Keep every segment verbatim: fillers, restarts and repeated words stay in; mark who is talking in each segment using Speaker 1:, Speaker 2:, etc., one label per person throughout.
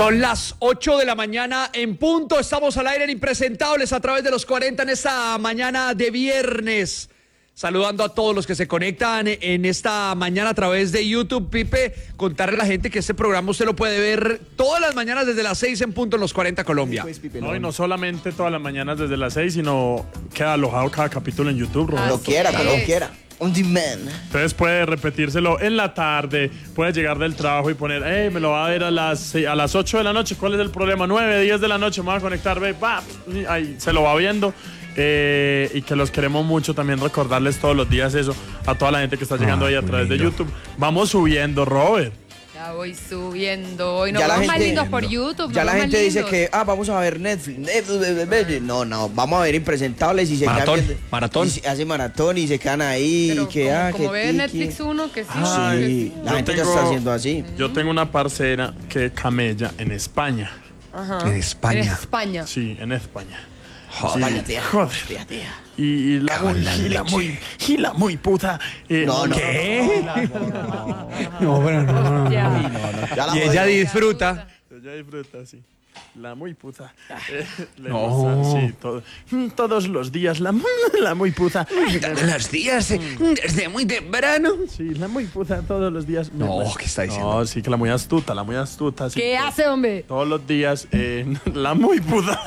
Speaker 1: Son las ocho de la mañana en punto. Estamos al aire en Impresentables a través de los cuarenta en esta mañana de viernes. Saludando a todos los que se conectan en esta mañana a través de YouTube. Pipe, contarle a la gente que este programa usted lo puede ver todas las mañanas desde las seis en punto en los cuarenta Colombia.
Speaker 2: No, y no solamente todas las mañanas desde las seis, sino queda alojado cada capítulo en YouTube.
Speaker 3: Cuando quiera, cuando quiera. On demand.
Speaker 2: Entonces puede repetírselo en la tarde, puede llegar del trabajo y poner, hey, me lo va a ver a las, a las ocho de la noche, ¿cuál es el problema? nueve, diez de la noche, me voy a conectar, ve, va, ahí se lo va viendo. Eh, y que los queremos mucho, también recordarles todos los días eso a toda la gente que está llegando ah, ahí a través lindo. de YouTube. Vamos subiendo, Robert.
Speaker 4: Ya voy subiendo. Hoy nos
Speaker 3: ya
Speaker 4: vamos
Speaker 3: gente,
Speaker 4: más lindos por YouTube.
Speaker 3: Ya la gente dice que, ah, vamos a ver Netflix. No, no, vamos a ver Impresentables y se
Speaker 1: maratón,
Speaker 3: quedan.
Speaker 1: Maratón.
Speaker 3: Y hace maratón y se quedan ahí.
Speaker 4: Pero
Speaker 3: y que,
Speaker 4: como,
Speaker 3: ah,
Speaker 4: como
Speaker 3: que
Speaker 4: ve
Speaker 3: tiki.
Speaker 4: Netflix uno, que sí.
Speaker 3: Ah,
Speaker 4: que
Speaker 3: sí.
Speaker 4: sí.
Speaker 3: La
Speaker 2: Yo
Speaker 3: gente
Speaker 2: tengo,
Speaker 3: ya está haciendo así.
Speaker 2: Yo tengo una parcera que camella en España.
Speaker 4: Ajá.
Speaker 1: En España.
Speaker 4: En España.
Speaker 2: Sí, en España.
Speaker 3: Joder,
Speaker 2: sí.
Speaker 3: tía.
Speaker 2: Joder.
Speaker 3: Tía, tía.
Speaker 2: Y, y, la muy, y, la muy, y la muy puta. Eh,
Speaker 3: no, no.
Speaker 1: ¿Qué?
Speaker 3: No, no, no.
Speaker 1: No, pero no, no, no.
Speaker 4: Ya.
Speaker 3: No, no. Ya
Speaker 1: Y ella disfruta.
Speaker 2: Ella disfruta, sí. La muy puta. Eh, le
Speaker 1: No.
Speaker 2: gustan, sí, todo, todos los días, la, la muy puta.
Speaker 1: Todos los días, desde muy temprano.
Speaker 2: Sí, la muy puta todos los días.
Speaker 1: No, ¿qué está diciendo?
Speaker 2: No, sí, que la muy astuta, la muy astuta. Sí,
Speaker 4: ¿Qué
Speaker 2: todo,
Speaker 4: hace, hombre?
Speaker 2: Todos los días, eh, la muy puta.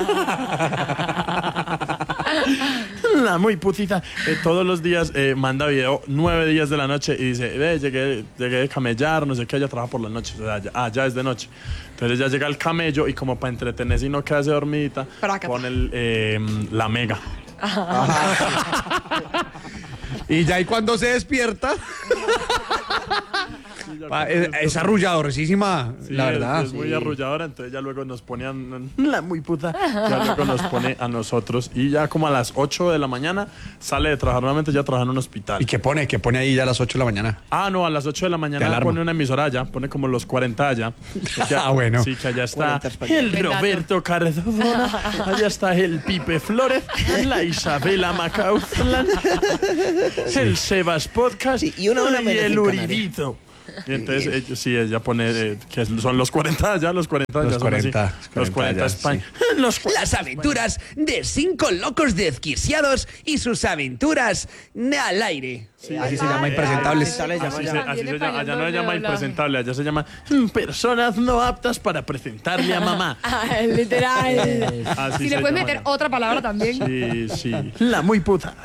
Speaker 2: La muy putita. Eh, todos los días eh, manda video nueve días de la noche y dice, ve, llegué, llegué de camellar, no sé qué, ella trabaja por la noche. O sea, ya, ah, ya es de noche. Entonces ya llega el camello y como para entretenerse y no quedarse dormidita, pone el, eh, la mega.
Speaker 1: Y ya y cuando se despierta... Pa, es, es arrulladorcísima,
Speaker 2: sí,
Speaker 1: la verdad.
Speaker 2: Es, es muy
Speaker 1: sí.
Speaker 2: arrulladora, entonces ya luego nos pone a, la muy puta, ya luego nos pone a nosotros y ya como a las ocho de la mañana sale de trabajar nuevamente, ya trabaja en un hospital.
Speaker 1: ¿Y qué pone? ¿Qué pone ahí ya a las ocho de la mañana?
Speaker 2: Ah, no, a las ocho de la mañana pone una emisora allá, pone como los cuarenta allá.
Speaker 1: Ah, bueno.
Speaker 2: Sí, que allá está el Roberto Cardona, allá está el Pipe Flores, la Isabela Macauslan, el Sebas Podcast
Speaker 3: sí, y, una, una
Speaker 2: y el Uridito. Y entonces ellos, sí, ella pone eh, que son los cuarenta ya, los cuarenta
Speaker 1: los
Speaker 2: ya
Speaker 1: cuarenta,
Speaker 2: son así. Los cuarenta
Speaker 1: ya,
Speaker 2: España.
Speaker 1: Sí.
Speaker 2: Los cu
Speaker 1: Las aventuras de cinco locos desquiciados y sus aventuras al aire. Sí, así se llama Impresentables.
Speaker 2: Así, así, se, así se llama, allá no se llama Impresentable, allá se llama Personas no aptas para presentarle a mamá.
Speaker 4: Ah, literal.
Speaker 2: Así
Speaker 4: si le puedes meter allá. Otra palabra también.
Speaker 2: Sí, sí. La muy puta.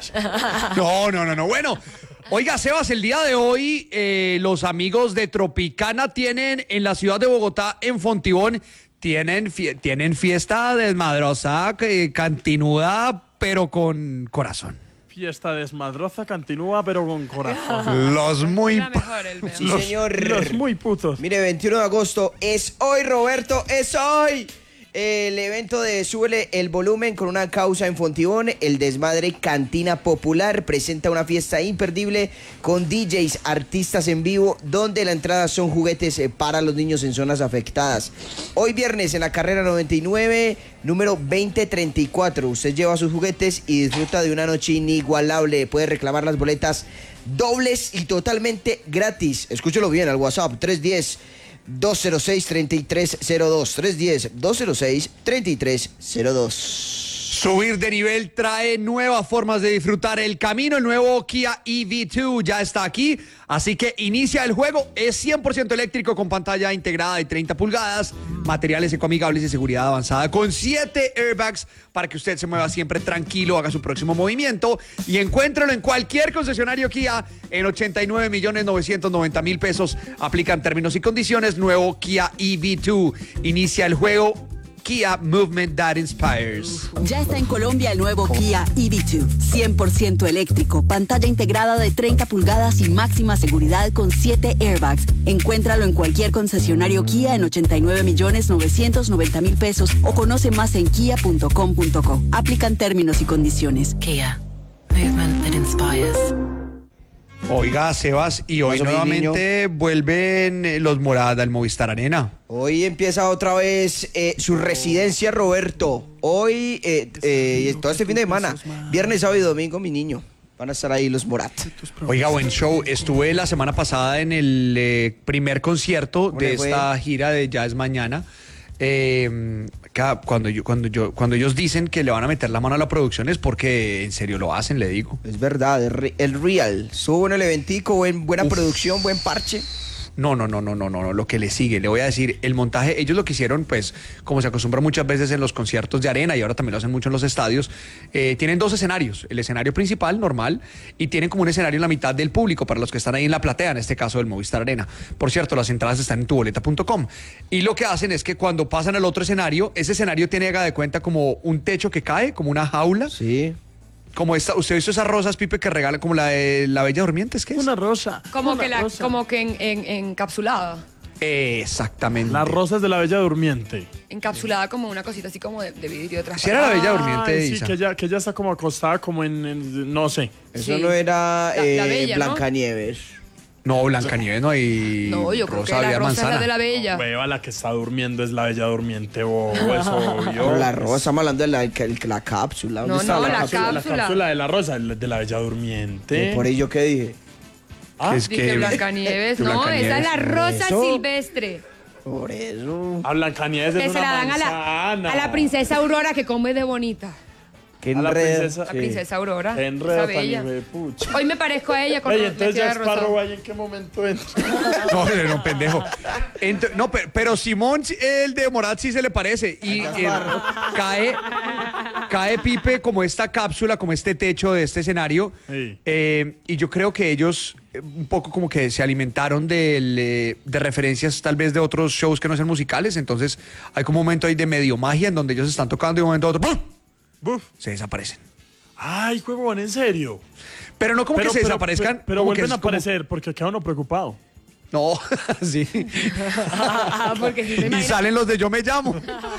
Speaker 1: No, no, no, no. Bueno. Oiga, Sebas, el día de hoy eh, los amigos de Tropicana tienen en la ciudad de Bogotá, en Fontibón, tienen, fie tienen fiesta desmadrosa, eh, cantinuda, pero con corazón.
Speaker 2: Fiesta desmadrosa, cantinúa, pero con corazón.
Speaker 1: Los muy...
Speaker 4: Mejor, el
Speaker 3: sí, señor.
Speaker 2: Los muy putos.
Speaker 3: Mire, veintiuno de agosto, es hoy, Roberto, es hoy. El evento de Súbele el Volumen con una causa en Fontibón, el Desmadre Cantina Popular, presenta una fiesta imperdible con D Js, artistas en vivo, donde la entrada son juguetes para los niños en zonas afectadas. Hoy viernes en la carrera noventa y nueve, número veinte treinta y cuatro, usted lleva sus juguetes y disfruta de una noche inigualable. Puede reclamar las boletas dobles y totalmente gratis. Escúchelo bien al WhatsApp tres uno cero, dos cero seis, tres tres cero dos, tres uno cero, dos cero seis, tres tres cero dos.
Speaker 1: Subir de nivel trae nuevas formas de disfrutar el camino. El nuevo Kia E V dos ya está aquí, así que inicia el juego. Es cien por ciento eléctrico con pantalla integrada de treinta pulgadas, materiales ecoamigables y seguridad avanzada con siete airbags para que usted se mueva siempre tranquilo, haga su próximo movimiento y encuéntrelo en cualquier concesionario Kia en ochenta y nueve millones novecientos noventa mil pesos. Aplican términos y condiciones. Nuevo Kia E V dos. Inicia el juego. Kia Movement That Inspires.
Speaker 5: Ya está en Colombia el nuevo Kia E V dos, cien por ciento eléctrico, pantalla integrada de treinta pulgadas y máxima seguridad con siete airbags. Encuéntralo en cualquier concesionario Kia en ochenta y nueve millones novecientos noventa mil pesos o conoce más en kia punto com punto co. Aplican términos y condiciones.
Speaker 6: Kia, movement that inspires.
Speaker 1: Oiga, Sebas, y hoy nuevamente vuelven los Morada al Movistar Arena.
Speaker 3: Hoy empieza otra vez eh, su residencia, Roberto. Hoy, eh, eh, todo este fin de semana, viernes, sábado y domingo, mi niño. Van a estar ahí los Morat.
Speaker 1: Oiga, buen show. Estuve la semana pasada en el eh, primer concierto de esta gira de Ya es Mañana. eh, cada- cuando, yo, cuando, yo, cuando ellos dicen que le van a meter la mano a la producción es porque en serio lo hacen, le digo.
Speaker 3: Es verdad, el, re- el real. Estuvo bueno el eventico, buen, buena producción, buen parche.
Speaker 1: No, no, no, no, no, no, no, lo que le sigue, le voy a decir, el montaje, ellos lo que hicieron, pues, como se acostumbra muchas veces en los conciertos de arena y ahora también lo hacen mucho en los estadios, eh, tienen dos escenarios, el escenario principal, normal, y tienen como un escenario en la mitad del público, para los que están ahí en la platea, en este caso del Movistar Arena. Por cierto, las entradas están en tu boleta punto com. Y lo que hacen es que cuando pasan al otro escenario, ese escenario tiene, haga de cuenta, como un techo que cae, como una jaula,
Speaker 3: Sí.
Speaker 1: como esta, usted hizo esas rosas, Pipe, que regala como la de la Bella Durmiente, ¿es que es?
Speaker 2: Una rosa.
Speaker 4: Como
Speaker 2: una
Speaker 4: que, la,
Speaker 2: rosa.
Speaker 4: como que en, en- encapsulada.
Speaker 1: Exactamente.
Speaker 2: Las rosas de la Bella Durmiente.
Speaker 4: Encapsulada como una cosita así como de, de vidrio transparente.
Speaker 1: Si era la Bella Durmiente,
Speaker 2: Ay, sí,
Speaker 1: Isa.
Speaker 2: que ella, que ella está como acostada como en, en- no sé.
Speaker 3: Eso
Speaker 4: Sí.
Speaker 3: no era
Speaker 4: La-
Speaker 3: eh,
Speaker 4: la Bella, ¿no?
Speaker 3: Blancanieves.
Speaker 1: No, Blancanieves no hay.
Speaker 4: No, yo creo que
Speaker 1: Rosa
Speaker 4: la
Speaker 1: había
Speaker 4: rosa es
Speaker 1: manzana.
Speaker 4: la de la Bella.
Speaker 2: Hueva, la que está durmiendo es la Bella Durmiente, bobo, eso obvio.
Speaker 3: Pero la rosa, estamos hablando de la, el- la cápsula. ¿Dónde
Speaker 4: No,
Speaker 3: estaba
Speaker 4: no,
Speaker 3: la
Speaker 4: la
Speaker 3: cápsula?
Speaker 2: La
Speaker 4: cápsula.
Speaker 2: cápsula de la rosa, el- de la Bella Durmiente.
Speaker 3: Eh, Por ello, ¿qué dije?
Speaker 2: Ah,
Speaker 1: Es
Speaker 4: Dije
Speaker 1: que-
Speaker 4: Blancanieves.
Speaker 1: que
Speaker 4: No,
Speaker 1: Blancanieves.
Speaker 4: esa es la rosa
Speaker 3: Eso.
Speaker 4: silvestre.
Speaker 3: Por eso.
Speaker 2: a Blancanieves es
Speaker 4: Que se
Speaker 2: una
Speaker 4: la dan a la,
Speaker 2: manzana.
Speaker 4: a la princesa Aurora que come de bonita.
Speaker 3: Qué
Speaker 2: A la
Speaker 3: enredo.
Speaker 2: princesa-
Speaker 4: La
Speaker 2: Sí.
Speaker 4: princesa Aurora.
Speaker 2: Qué
Speaker 4: esa
Speaker 2: enredo tan
Speaker 4: bella.
Speaker 2: hijuepucha.
Speaker 4: Hoy me parezco a ella con
Speaker 2: Ey,
Speaker 4: la
Speaker 2: entonces ya
Speaker 4: vestida de
Speaker 2: Sparrow
Speaker 4: rosa.
Speaker 2: ahí en qué momento entra.
Speaker 1: No, era un pendejo. Ent- no, pero, pero Simón, el de Morat, sí se le parece. Y eh, cae, cae Pipe como esta cápsula, como este techo de este escenario.
Speaker 2: Sí.
Speaker 1: Eh, y yo creo que ellos eh, un poco como que se alimentaron del, eh, de referencias tal vez de otros shows que no sean musicales. Entonces hay como un momento ahí de medio magia en donde ellos están tocando y un momento a otro ¡pum!
Speaker 2: Buf.
Speaker 1: Se desaparecen.
Speaker 2: Ay, huevón, en serio.
Speaker 1: Pero no como que se desaparezcan.
Speaker 2: Pero, pero
Speaker 1: como que
Speaker 2: vuelven a
Speaker 1: es como-
Speaker 2: aparecer porque queda uno preocupado.
Speaker 1: No, sí.
Speaker 4: Ah, porque si se
Speaker 1: Y
Speaker 4: imagina-
Speaker 1: salen los de Yo Me Llamo.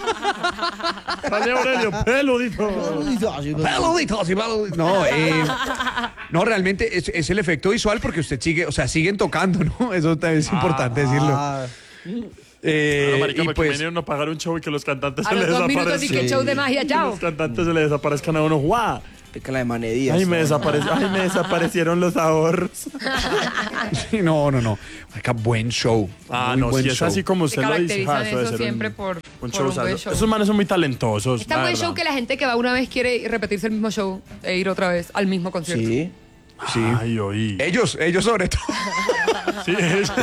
Speaker 2: Sale Aurelio, peludito.
Speaker 1: Peluditos y peluditos. No, eh, no, realmente es, es el efecto visual porque usted sigue, o sea, siguen tocando, ¿no? Eso también es importante decirlo.
Speaker 3: Ah,
Speaker 1: Eh,
Speaker 2: Bueno, marica,
Speaker 1: y
Speaker 2: porque
Speaker 1: pues,
Speaker 2: vinieron a pagar un show y que los cantantes
Speaker 4: A
Speaker 2: se
Speaker 4: los
Speaker 2: les
Speaker 4: dos minutos y
Speaker 2: desaparezcan.
Speaker 4: que show de magia,
Speaker 2: Que
Speaker 4: chao.
Speaker 2: los cantantes se les desaparezcan a uno. ¡Guau!
Speaker 3: pica la de Manedías.
Speaker 2: Ay, me, desaparec- Ay, me desaparecieron los ahorros.
Speaker 1: no, no, no. Marica, buen show.
Speaker 2: Ah,
Speaker 1: muy
Speaker 2: no,
Speaker 1: buen
Speaker 2: si es
Speaker 1: show.
Speaker 2: así como
Speaker 4: Se
Speaker 2: usted lo dice,
Speaker 4: caracterizan
Speaker 2: ah, eso debe
Speaker 4: eso
Speaker 2: ser
Speaker 4: siempre
Speaker 2: un,
Speaker 4: por,
Speaker 2: un
Speaker 4: por un
Speaker 2: showzazo.
Speaker 4: buen show.
Speaker 2: Esos manes son muy talentosos.
Speaker 4: Es tan
Speaker 2: la
Speaker 4: buen
Speaker 2: verdad.
Speaker 4: show que la gente que va una vez quiere repetirse el mismo show e ir otra vez al mismo concierto.
Speaker 3: Sí.
Speaker 1: Sí.
Speaker 2: Ay, oí.
Speaker 1: Ellos, ellos sobre todo.
Speaker 2: Sí, es-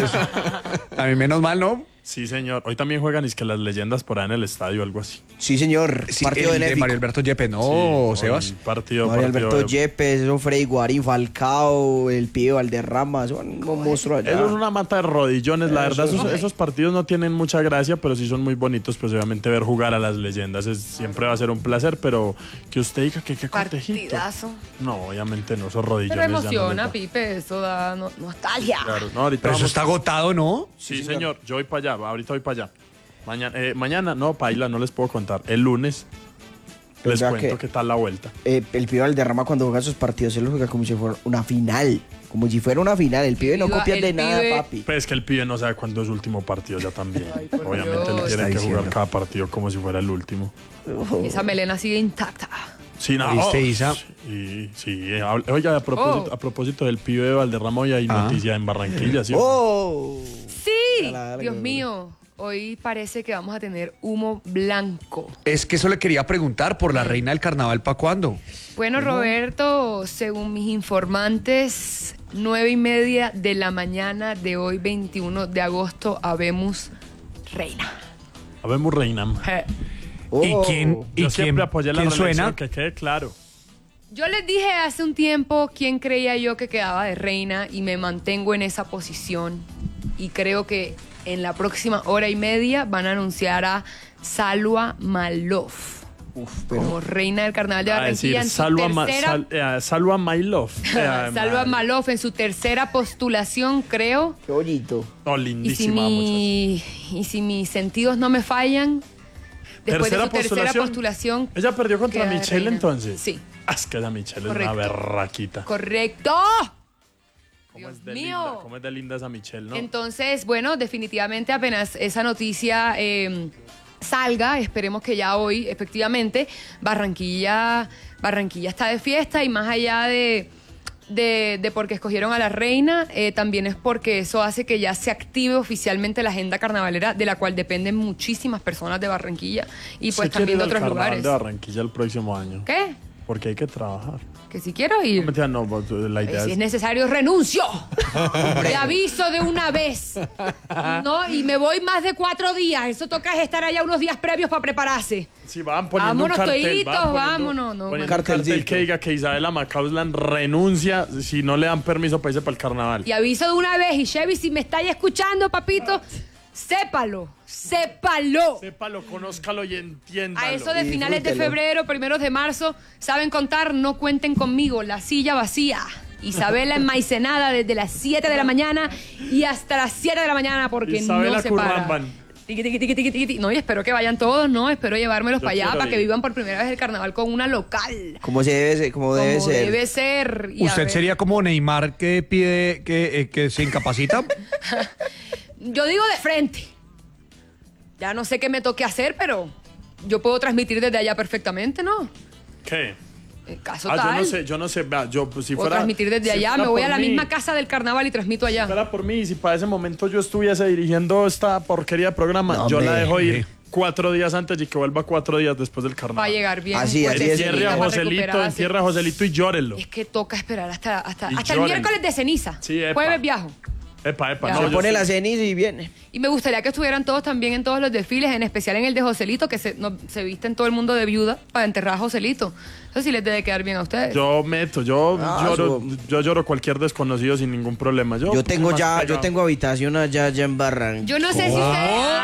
Speaker 1: A mí menos mal, ¿no?
Speaker 2: sí, señor. Hoy también juegan es que las leyendas por ahí en el estadio o algo así.
Speaker 3: Sí, señor.
Speaker 1: Sí,
Speaker 3: Partido
Speaker 1: el de
Speaker 3: benéfico.
Speaker 1: Mario Alberto Yepes, no,
Speaker 2: Sí, hoy
Speaker 1: Sebas.
Speaker 2: Partido,
Speaker 3: Mario
Speaker 2: partido.
Speaker 3: Alberto Yepes, eso Freddy Guarín, Falcao, el pibe Valderrama, son un monstruo allá.
Speaker 2: Eso es una mata de rodillones, la verdad. Esos,
Speaker 4: Ok.
Speaker 2: esos partidos no tienen mucha gracia, pero sí son muy bonitos. Pues obviamente ver jugar a las leyendas es- siempre va a ser un placer, pero que usted diga que qué cortejito.
Speaker 4: Partidazo.
Speaker 2: No, obviamente no, esos rodillones.
Speaker 4: Pero
Speaker 2: ya no
Speaker 4: emociona,
Speaker 2: les da.
Speaker 4: Pipe, eso da no- nostalgia.
Speaker 2: Claro, no, ahorita
Speaker 1: Pero eso
Speaker 2: vamos-
Speaker 1: está agotado, ¿no?
Speaker 2: Sí, señor. Yo voy para allá, ahorita voy para allá. Mañana, eh, mañana, no, paila, no les puedo contar. El lunes les
Speaker 3: ¿Verdad
Speaker 2: cuento
Speaker 3: que-
Speaker 2: qué tal la vuelta.
Speaker 3: Eh, el pibe Valderrama cuando juega sus partidos, él lo juega como si fuera una final. Como si fuera una final. El pibe no
Speaker 4: Viva
Speaker 3: copia
Speaker 4: el
Speaker 3: de nada,
Speaker 4: pibe.
Speaker 3: papi.
Speaker 2: Pues es que el pibe no sabe cuándo es su último partido ya también.
Speaker 4: Ay, por
Speaker 2: Obviamente
Speaker 4: Dios.
Speaker 2: le
Speaker 1: Está
Speaker 2: tienen que jugar
Speaker 1: diciendo.
Speaker 2: cada partido como si fuera el último.
Speaker 4: Esa melena sigue intacta.
Speaker 2: Sí, no.
Speaker 1: ¿Viste, Isa?
Speaker 2: Sí, sí. eh, hab- Oiga, a propósito,
Speaker 4: Oh.
Speaker 2: a propósito del pibe de Valderrama, hoy hay
Speaker 1: Ah.
Speaker 2: noticia en Barranquilla, ¿sí?
Speaker 3: ¡Oh!
Speaker 4: Sí,
Speaker 3: A la verga,
Speaker 4: Dios
Speaker 3: güey.
Speaker 4: mío. Hoy parece que vamos a tener humo blanco.
Speaker 1: Es que eso le quería preguntar por la reina del carnaval, ¿para cuándo?
Speaker 4: Bueno, Roberto, según mis informantes, nueve y media de la mañana de hoy, veintiuno de agosto, habemos reina.
Speaker 2: Habemos Reinam.
Speaker 4: Je.
Speaker 1: ¿Y
Speaker 3: Oh.
Speaker 1: quién, y
Speaker 2: Yo
Speaker 1: quién,
Speaker 2: siempre apoyé la
Speaker 1: quién
Speaker 2: reelección,
Speaker 1: suena?
Speaker 2: que quede claro.
Speaker 4: Yo les dije hace un tiempo quién creía yo que quedaba de reina y me mantengo en esa posición. Y creo que en la próxima hora y media van a anunciar a Salwa Malof
Speaker 3: Uf, pero
Speaker 4: como reina del carnaval de
Speaker 2: A decir,
Speaker 4: Barranquilla en su
Speaker 2: Salwa, Ma-
Speaker 4: tercera...
Speaker 2: Sal- eh, Salwa My Love. Eh,
Speaker 4: Salwa
Speaker 2: madre.
Speaker 4: Malof en su tercera postulación, creo.
Speaker 3: qué bonito.
Speaker 2: No,
Speaker 4: Y si,
Speaker 2: lindísima, muchacha.
Speaker 4: mi, y si mis sentidos no me fallan, después de
Speaker 2: ¿Tercera
Speaker 4: su tercera
Speaker 2: postulación?
Speaker 4: postulación...
Speaker 2: Ella perdió contra
Speaker 4: queda de
Speaker 2: Michelle
Speaker 4: reina.
Speaker 2: entonces.
Speaker 4: Sí,
Speaker 2: Ah, es que esa Michelle
Speaker 4: Correcto.
Speaker 2: es una berraquita.
Speaker 4: correcto.
Speaker 2: ¿Cómo
Speaker 4: Dios
Speaker 2: es de
Speaker 4: mío.
Speaker 2: linda? ¿Cómo es de linda esa Michelle, no?
Speaker 4: Entonces, bueno, definitivamente apenas esa noticia eh, salga, esperemos que ya hoy, efectivamente, Barranquilla, Barranquilla está de fiesta y más allá de, de, de por qué escogieron a la reina, eh, también es porque eso hace que ya se active oficialmente la agenda carnavalera, de la cual dependen muchísimas personas de Barranquilla y pues
Speaker 2: ¿Usted
Speaker 4: también de
Speaker 2: quiere ir al
Speaker 4: otros
Speaker 2: carnaval
Speaker 4: lugares.
Speaker 2: de Barranquilla el próximo año?
Speaker 4: ¿Qué?
Speaker 2: Porque hay que trabajar.
Speaker 4: Que si quiero
Speaker 2: No,
Speaker 4: ir.
Speaker 2: mentira, no, la idea
Speaker 4: Si
Speaker 2: es...
Speaker 4: es necesario, renuncio. Te aviso de una vez. No, y me voy más de cuatro días. Eso toca es estar allá unos días previos para prepararse.
Speaker 2: Sí, van poniendo
Speaker 4: Vámonos
Speaker 2: un cartel,
Speaker 4: toditos,
Speaker 2: van poniendo-
Speaker 4: vámonos, no,
Speaker 2: poniendo un
Speaker 3: Cartelcito.
Speaker 2: cartel que diga que Isabela Macausland renuncia si no le dan permiso para irse para el carnaval.
Speaker 4: Y aviso de una vez. Y Chevy, si me estáis escuchando, papito, sépalo. Sépalo.
Speaker 2: Sépalo, conózcalo y entiéndalo.
Speaker 4: A eso de
Speaker 3: Y
Speaker 4: finales de
Speaker 3: disfrútelo.
Speaker 4: febrero, primeros de marzo, saben contar, no cuenten conmigo, la silla vacía. Isabela enmaicenada desde las siete de la mañana y hasta las siete de la mañana porque
Speaker 2: Isabela
Speaker 4: no se para.
Speaker 2: Curramban.
Speaker 4: Tiqui, tiqui, tiqui, tiqui, tiqui. No, y espero que vayan todos, ¿no? Espero llevármelos
Speaker 2: Yo
Speaker 4: para allá,
Speaker 2: quiero
Speaker 4: para que
Speaker 2: ir.
Speaker 4: vivan por primera vez el carnaval con una local.
Speaker 3: Como se debe ser, como debe
Speaker 4: Como
Speaker 3: ser.
Speaker 4: debe ser. Y a
Speaker 1: ¿Usted
Speaker 4: ver,
Speaker 1: sería como Neymar que pide que, eh, que se incapacita?
Speaker 4: Yo digo de frente. Ya no sé qué me toque hacer, pero yo puedo transmitir desde allá perfectamente, ¿no?
Speaker 2: ¿Qué?
Speaker 4: En caso
Speaker 2: Ah,
Speaker 4: tal.
Speaker 2: yo no sé, yo no sé. Vea, yo pues, si
Speaker 4: Puedo
Speaker 2: fuera...
Speaker 4: transmitir desde
Speaker 2: si
Speaker 4: allá,
Speaker 2: fuera
Speaker 4: me voy
Speaker 2: por
Speaker 4: a la
Speaker 2: mí,
Speaker 4: misma casa del carnaval y transmito
Speaker 2: Si
Speaker 4: allá.
Speaker 2: fuera por mí, y si para ese momento yo estuviese dirigiendo esta porquería de programa,
Speaker 3: No,
Speaker 2: yo la
Speaker 3: hombre.
Speaker 2: dejo ir cuatro días antes y que vuelva cuatro días después del carnaval.
Speaker 4: Va a llegar bien.
Speaker 3: Así,
Speaker 4: pues,
Speaker 3: así
Speaker 4: de
Speaker 3: es.
Speaker 2: Entierre a
Speaker 4: para
Speaker 2: Joselito,
Speaker 4: recuperarse.
Speaker 2: entierre a Joselito y llórelo.
Speaker 4: Es que toca esperar hasta, hasta,
Speaker 2: Y
Speaker 4: hasta el
Speaker 2: llórenlo.
Speaker 4: miércoles de ceniza.
Speaker 2: Sí, epa.
Speaker 4: Jueves viajo.
Speaker 2: Epa, epa.
Speaker 4: Ya.
Speaker 2: No,
Speaker 3: Se
Speaker 2: yo
Speaker 3: pone
Speaker 2: sí-
Speaker 3: la ceniza y viene.
Speaker 4: Y me gustaría que estuvieran todos también en todos los desfiles, en especial en el de Joselito, que se, no, se viste en todo el mundo de viuda para enterrar a Joselito. Eso sí les debe quedar bien a ustedes.
Speaker 2: Yo meto, yo
Speaker 3: Ah,
Speaker 2: lloro,
Speaker 3: su-
Speaker 2: yo lloro cualquier desconocido sin ningún problema. Yo,
Speaker 3: Yo tengo
Speaker 2: más
Speaker 3: ya,
Speaker 2: pegado.
Speaker 3: yo tengo habitación allá, allá en Barranquilla.
Speaker 4: Yo no sé si ustedes...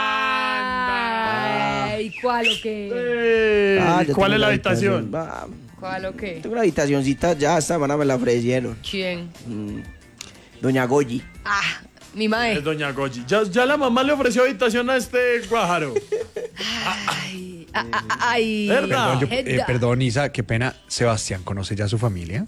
Speaker 4: Ay, ¿cuál o qué?
Speaker 2: Eh,
Speaker 3: Ah, yo
Speaker 2: ¿Cuál
Speaker 3: tengo
Speaker 2: es la
Speaker 3: una
Speaker 2: habitación?
Speaker 3: Va,
Speaker 4: ¿Cuál o qué?
Speaker 3: tengo una habitacioncita ya, esta semana me la ofrecieron.
Speaker 4: ¿Quién?
Speaker 3: Doña Goyi.
Speaker 4: Ah, mi mae.
Speaker 2: Es doña Goyi. Ya, ya la mamá le ofreció habitación a este guajaro.
Speaker 4: Ay, ah, ah, ay.
Speaker 2: ¿Verdad?
Speaker 1: Perdón, yo- eh,
Speaker 4: Hedda.
Speaker 1: perdón, Isa, qué pena. Sebastián, ¿conoce ya a su familia?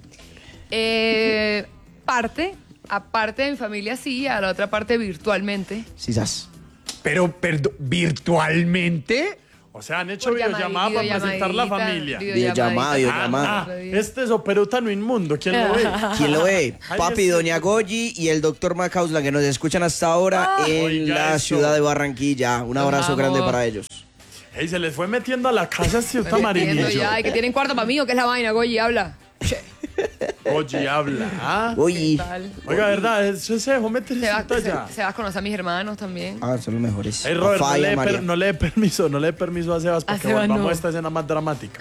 Speaker 4: Eh, parte, aparte de mi familia sí, a la otra parte virtualmente.
Speaker 3: Sisas.
Speaker 1: Pero, perdón, ¿virtualmente?
Speaker 2: O sea, han hecho
Speaker 4: Por
Speaker 2: videollamada para
Speaker 4: llamadita,
Speaker 2: presentar la
Speaker 4: videollamadita,
Speaker 2: familia.
Speaker 3: Videollamada,
Speaker 4: videollamadita.
Speaker 3: videollamada.
Speaker 2: Ah, ah, este es operutano inmundo. ¿Quién lo ve?
Speaker 3: ¿Quién lo ve?
Speaker 2: Ay,
Speaker 3: Papi,
Speaker 2: Dios
Speaker 3: Doña
Speaker 2: mío.
Speaker 3: Goyi y el doctor Macauslan, que nos escuchan hasta ahora en
Speaker 2: Oiga
Speaker 3: la
Speaker 2: eso.
Speaker 3: ciudad de Barranquilla. Un abrazo
Speaker 4: Vamos.
Speaker 3: grande para ellos.
Speaker 2: Ey, se les fue metiendo a la casa este
Speaker 4: No entiendo
Speaker 2: marinillo.
Speaker 4: ya, y que tienen cuarto para mí, ¿o qué es la vaina, Goyi? Habla. Che,
Speaker 2: Goyi habla. ¿ah?
Speaker 3: Goyi.
Speaker 4: tal.
Speaker 2: Oiga, ¿verdad? Eso se dejó meter
Speaker 4: Se va,
Speaker 2: eso
Speaker 4: se,
Speaker 2: allá.
Speaker 4: se va a conocer a mis hermanos también.
Speaker 3: Ah, son los mejores.
Speaker 2: Ey, Robert, no
Speaker 3: Falla,
Speaker 2: le,
Speaker 3: María.
Speaker 2: per- no le dé permiso, no le dé permiso a Sebas para
Speaker 4: A
Speaker 2: que
Speaker 4: Sebas
Speaker 2: volvamos
Speaker 4: no.
Speaker 2: a esta escena más dramática.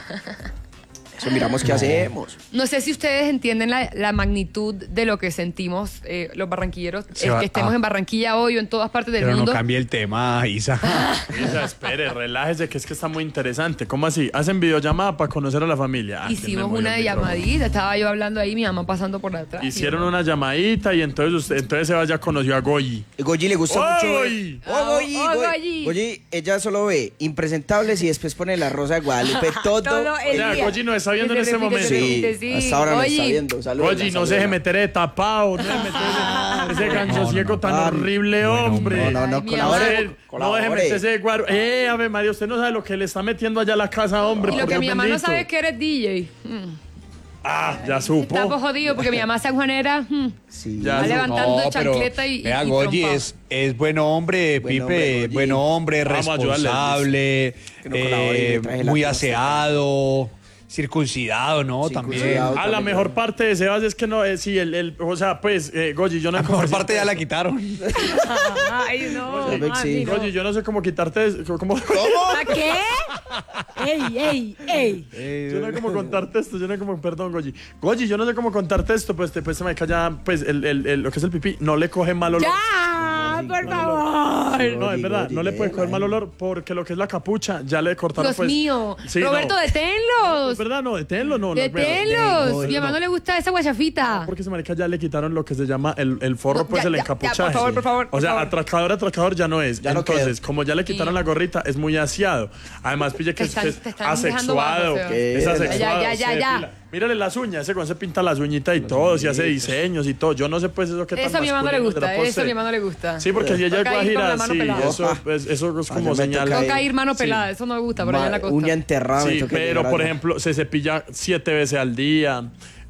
Speaker 3: Eso miramos qué hacemos.
Speaker 4: No sé si ustedes entienden la, la magnitud de lo que sentimos eh, los barranquilleros,
Speaker 1: Se
Speaker 4: el
Speaker 1: va-
Speaker 4: que estemos
Speaker 1: ah.
Speaker 4: en Barranquilla hoy o en todas partes del
Speaker 1: Pero
Speaker 4: mundo.
Speaker 1: no cambie el tema, Isa.
Speaker 2: Isa, espere, relájese, que es que está muy interesante. ¿Cómo así? Hacen videollamada para conocer a la familia. Ah,
Speaker 4: Hicimos
Speaker 2: se me movió
Speaker 4: una
Speaker 2: el micrófono.
Speaker 4: llamadita, estaba yo hablando ahí, mi mamá pasando por atrás.
Speaker 2: Hicieron una llamadita y entonces usted, entonces Sebas ya conoció a Goyi.
Speaker 3: Goyi le gusta
Speaker 2: ¡Oh,
Speaker 3: mucho.
Speaker 2: Goyi!
Speaker 3: ¡Oh, Goyi!
Speaker 4: ¡Oh,
Speaker 3: Goyi!
Speaker 4: Goyi!
Speaker 3: Goyi, ella solo ve impresentables y después pone la rosa de Guadalupe. Todo.
Speaker 4: Todo el
Speaker 2: Ya,
Speaker 4: día.
Speaker 2: Goyi nos está viendo
Speaker 4: Que
Speaker 2: en
Speaker 4: se
Speaker 2: este
Speaker 4: repite,
Speaker 2: momento.
Speaker 4: se
Speaker 3: Sí,
Speaker 4: repite, sí.
Speaker 3: hasta ahora nos está
Speaker 4: Goyi,
Speaker 3: viendo. Saludos.
Speaker 2: Goyi, no se deje meter de tapado, no se deje meter ese, ese ganso ciego tan
Speaker 3: Ah,
Speaker 2: horrible, hombre.
Speaker 3: No, no, no,
Speaker 4: Ay, mi
Speaker 3: colabore.
Speaker 2: No, no deje
Speaker 3: colabore.
Speaker 2: meterse de guaro. Eh, Ave María, usted no sabe lo que le está metiendo allá a la casa, hombre.
Speaker 4: Y lo
Speaker 2: por
Speaker 4: que
Speaker 2: Dios
Speaker 4: mi mamá no
Speaker 2: bendito.
Speaker 4: sabe es que eres D J. Mm.
Speaker 2: Ah, ya
Speaker 4: Está pues
Speaker 2: supo.
Speaker 4: jodido porque mi mamá sanjuanera mm,
Speaker 3: Sí.
Speaker 2: Ya.
Speaker 4: va
Speaker 2: No,
Speaker 4: levantando
Speaker 1: pero
Speaker 4: chancleta y, y-
Speaker 1: vea,
Speaker 4: y
Speaker 1: Goyi
Speaker 4: trompado.
Speaker 1: es, es buen hombre,
Speaker 3: Buen
Speaker 1: Pipe,
Speaker 3: hombre, Goyi.
Speaker 1: buen hombre,
Speaker 2: Vamos a ayudarle,
Speaker 1: responsable,
Speaker 3: Que no colabore y le
Speaker 1: eh,
Speaker 3: traje la
Speaker 1: muy
Speaker 3: costa.
Speaker 1: aseado, circuncidado, ¿no? También.
Speaker 3: Circuncidado.
Speaker 2: Ah, la mejor parte de Sebas es que no, eh, sí, el, el, o sea, pues, eh, Goyi, yo no
Speaker 1: La
Speaker 2: sé cómo
Speaker 1: mejor parte
Speaker 2: decirte
Speaker 1: ya la
Speaker 2: esto.
Speaker 1: quitaron.
Speaker 4: Ay, no,
Speaker 3: Oye,
Speaker 4: mami,
Speaker 3: sí.
Speaker 4: no.
Speaker 2: Goyi, yo no sé cómo quitarte, eso, cómo,
Speaker 4: ¿A qué? ¡Ey, ey, ey!
Speaker 2: yo no sé cómo contarte esto, yo no sé cómo, perdón, Goyi. Goyi, yo no sé cómo contarte esto, pues después se me calla, pues, el, el, el- lo que es el pipí, no le coge mal olor.
Speaker 4: ¡Ya! ¡Por favor!
Speaker 2: No, es verdad, no le puede coger mal olor porque lo que es la capucha ya le cortaron,
Speaker 4: Dios
Speaker 2: pues.
Speaker 4: mío.
Speaker 2: Sí,
Speaker 4: Roberto,
Speaker 2: no.
Speaker 4: deténlos.
Speaker 2: Es verdad, no, deténlo, no. no, es verdad.
Speaker 4: Deténlos.
Speaker 3: no,
Speaker 4: Mi mamá
Speaker 2: no.
Speaker 4: no le gusta esa guachafita.
Speaker 2: Porque ese marica ya le quitaron lo que se llama el, el forro,
Speaker 4: No,
Speaker 2: pues
Speaker 4: ya,
Speaker 2: el
Speaker 4: ya, ya,
Speaker 2: encapuchaje.
Speaker 4: por favor, por favor,
Speaker 2: O
Speaker 4: por
Speaker 2: sea,
Speaker 4: favor.
Speaker 2: atracador, atracador ya no es.
Speaker 3: Ya no
Speaker 2: Entonces,
Speaker 3: queda.
Speaker 2: como ya le quitaron
Speaker 4: Sí.
Speaker 2: la gorrita, es muy aseado. Además, pille que
Speaker 4: Te
Speaker 2: es,
Speaker 4: están-
Speaker 2: que es
Speaker 4: te están dejando
Speaker 2: asexuado.
Speaker 4: bajo, Seba.
Speaker 3: ¿Qué?
Speaker 2: Es
Speaker 3: Ya,
Speaker 2: asexuado.
Speaker 4: ya, ya,
Speaker 2: se
Speaker 4: ya.
Speaker 2: depila. Mírale las uñas, ese con se pinta las uñitas y todo, se hace diseños y todo. Yo no sé pues eso que tan
Speaker 4: Eso a mi mamá no le
Speaker 2: masculino
Speaker 4: gusta,
Speaker 2: será por
Speaker 4: eso a
Speaker 2: ser.
Speaker 4: mi mamá no le gusta.
Speaker 2: Sí, porque si ella es
Speaker 4: Toca ir con la
Speaker 2: guajira,
Speaker 4: mano
Speaker 2: sí,
Speaker 4: pelada.
Speaker 2: eso, pues, eso es
Speaker 3: Ah,
Speaker 2: como
Speaker 3: yo me
Speaker 2: señal.
Speaker 3: toca
Speaker 4: Toca ir mano
Speaker 2: Sí.
Speaker 4: pelada, eso no me gusta, pero allá en la
Speaker 3: Ma-
Speaker 4: costa.
Speaker 3: Uña enterrada. me
Speaker 2: Sí,
Speaker 3: toca
Speaker 2: pero
Speaker 3: llegar
Speaker 2: por
Speaker 3: allá.
Speaker 2: ejemplo, se cepilla siete veces al día.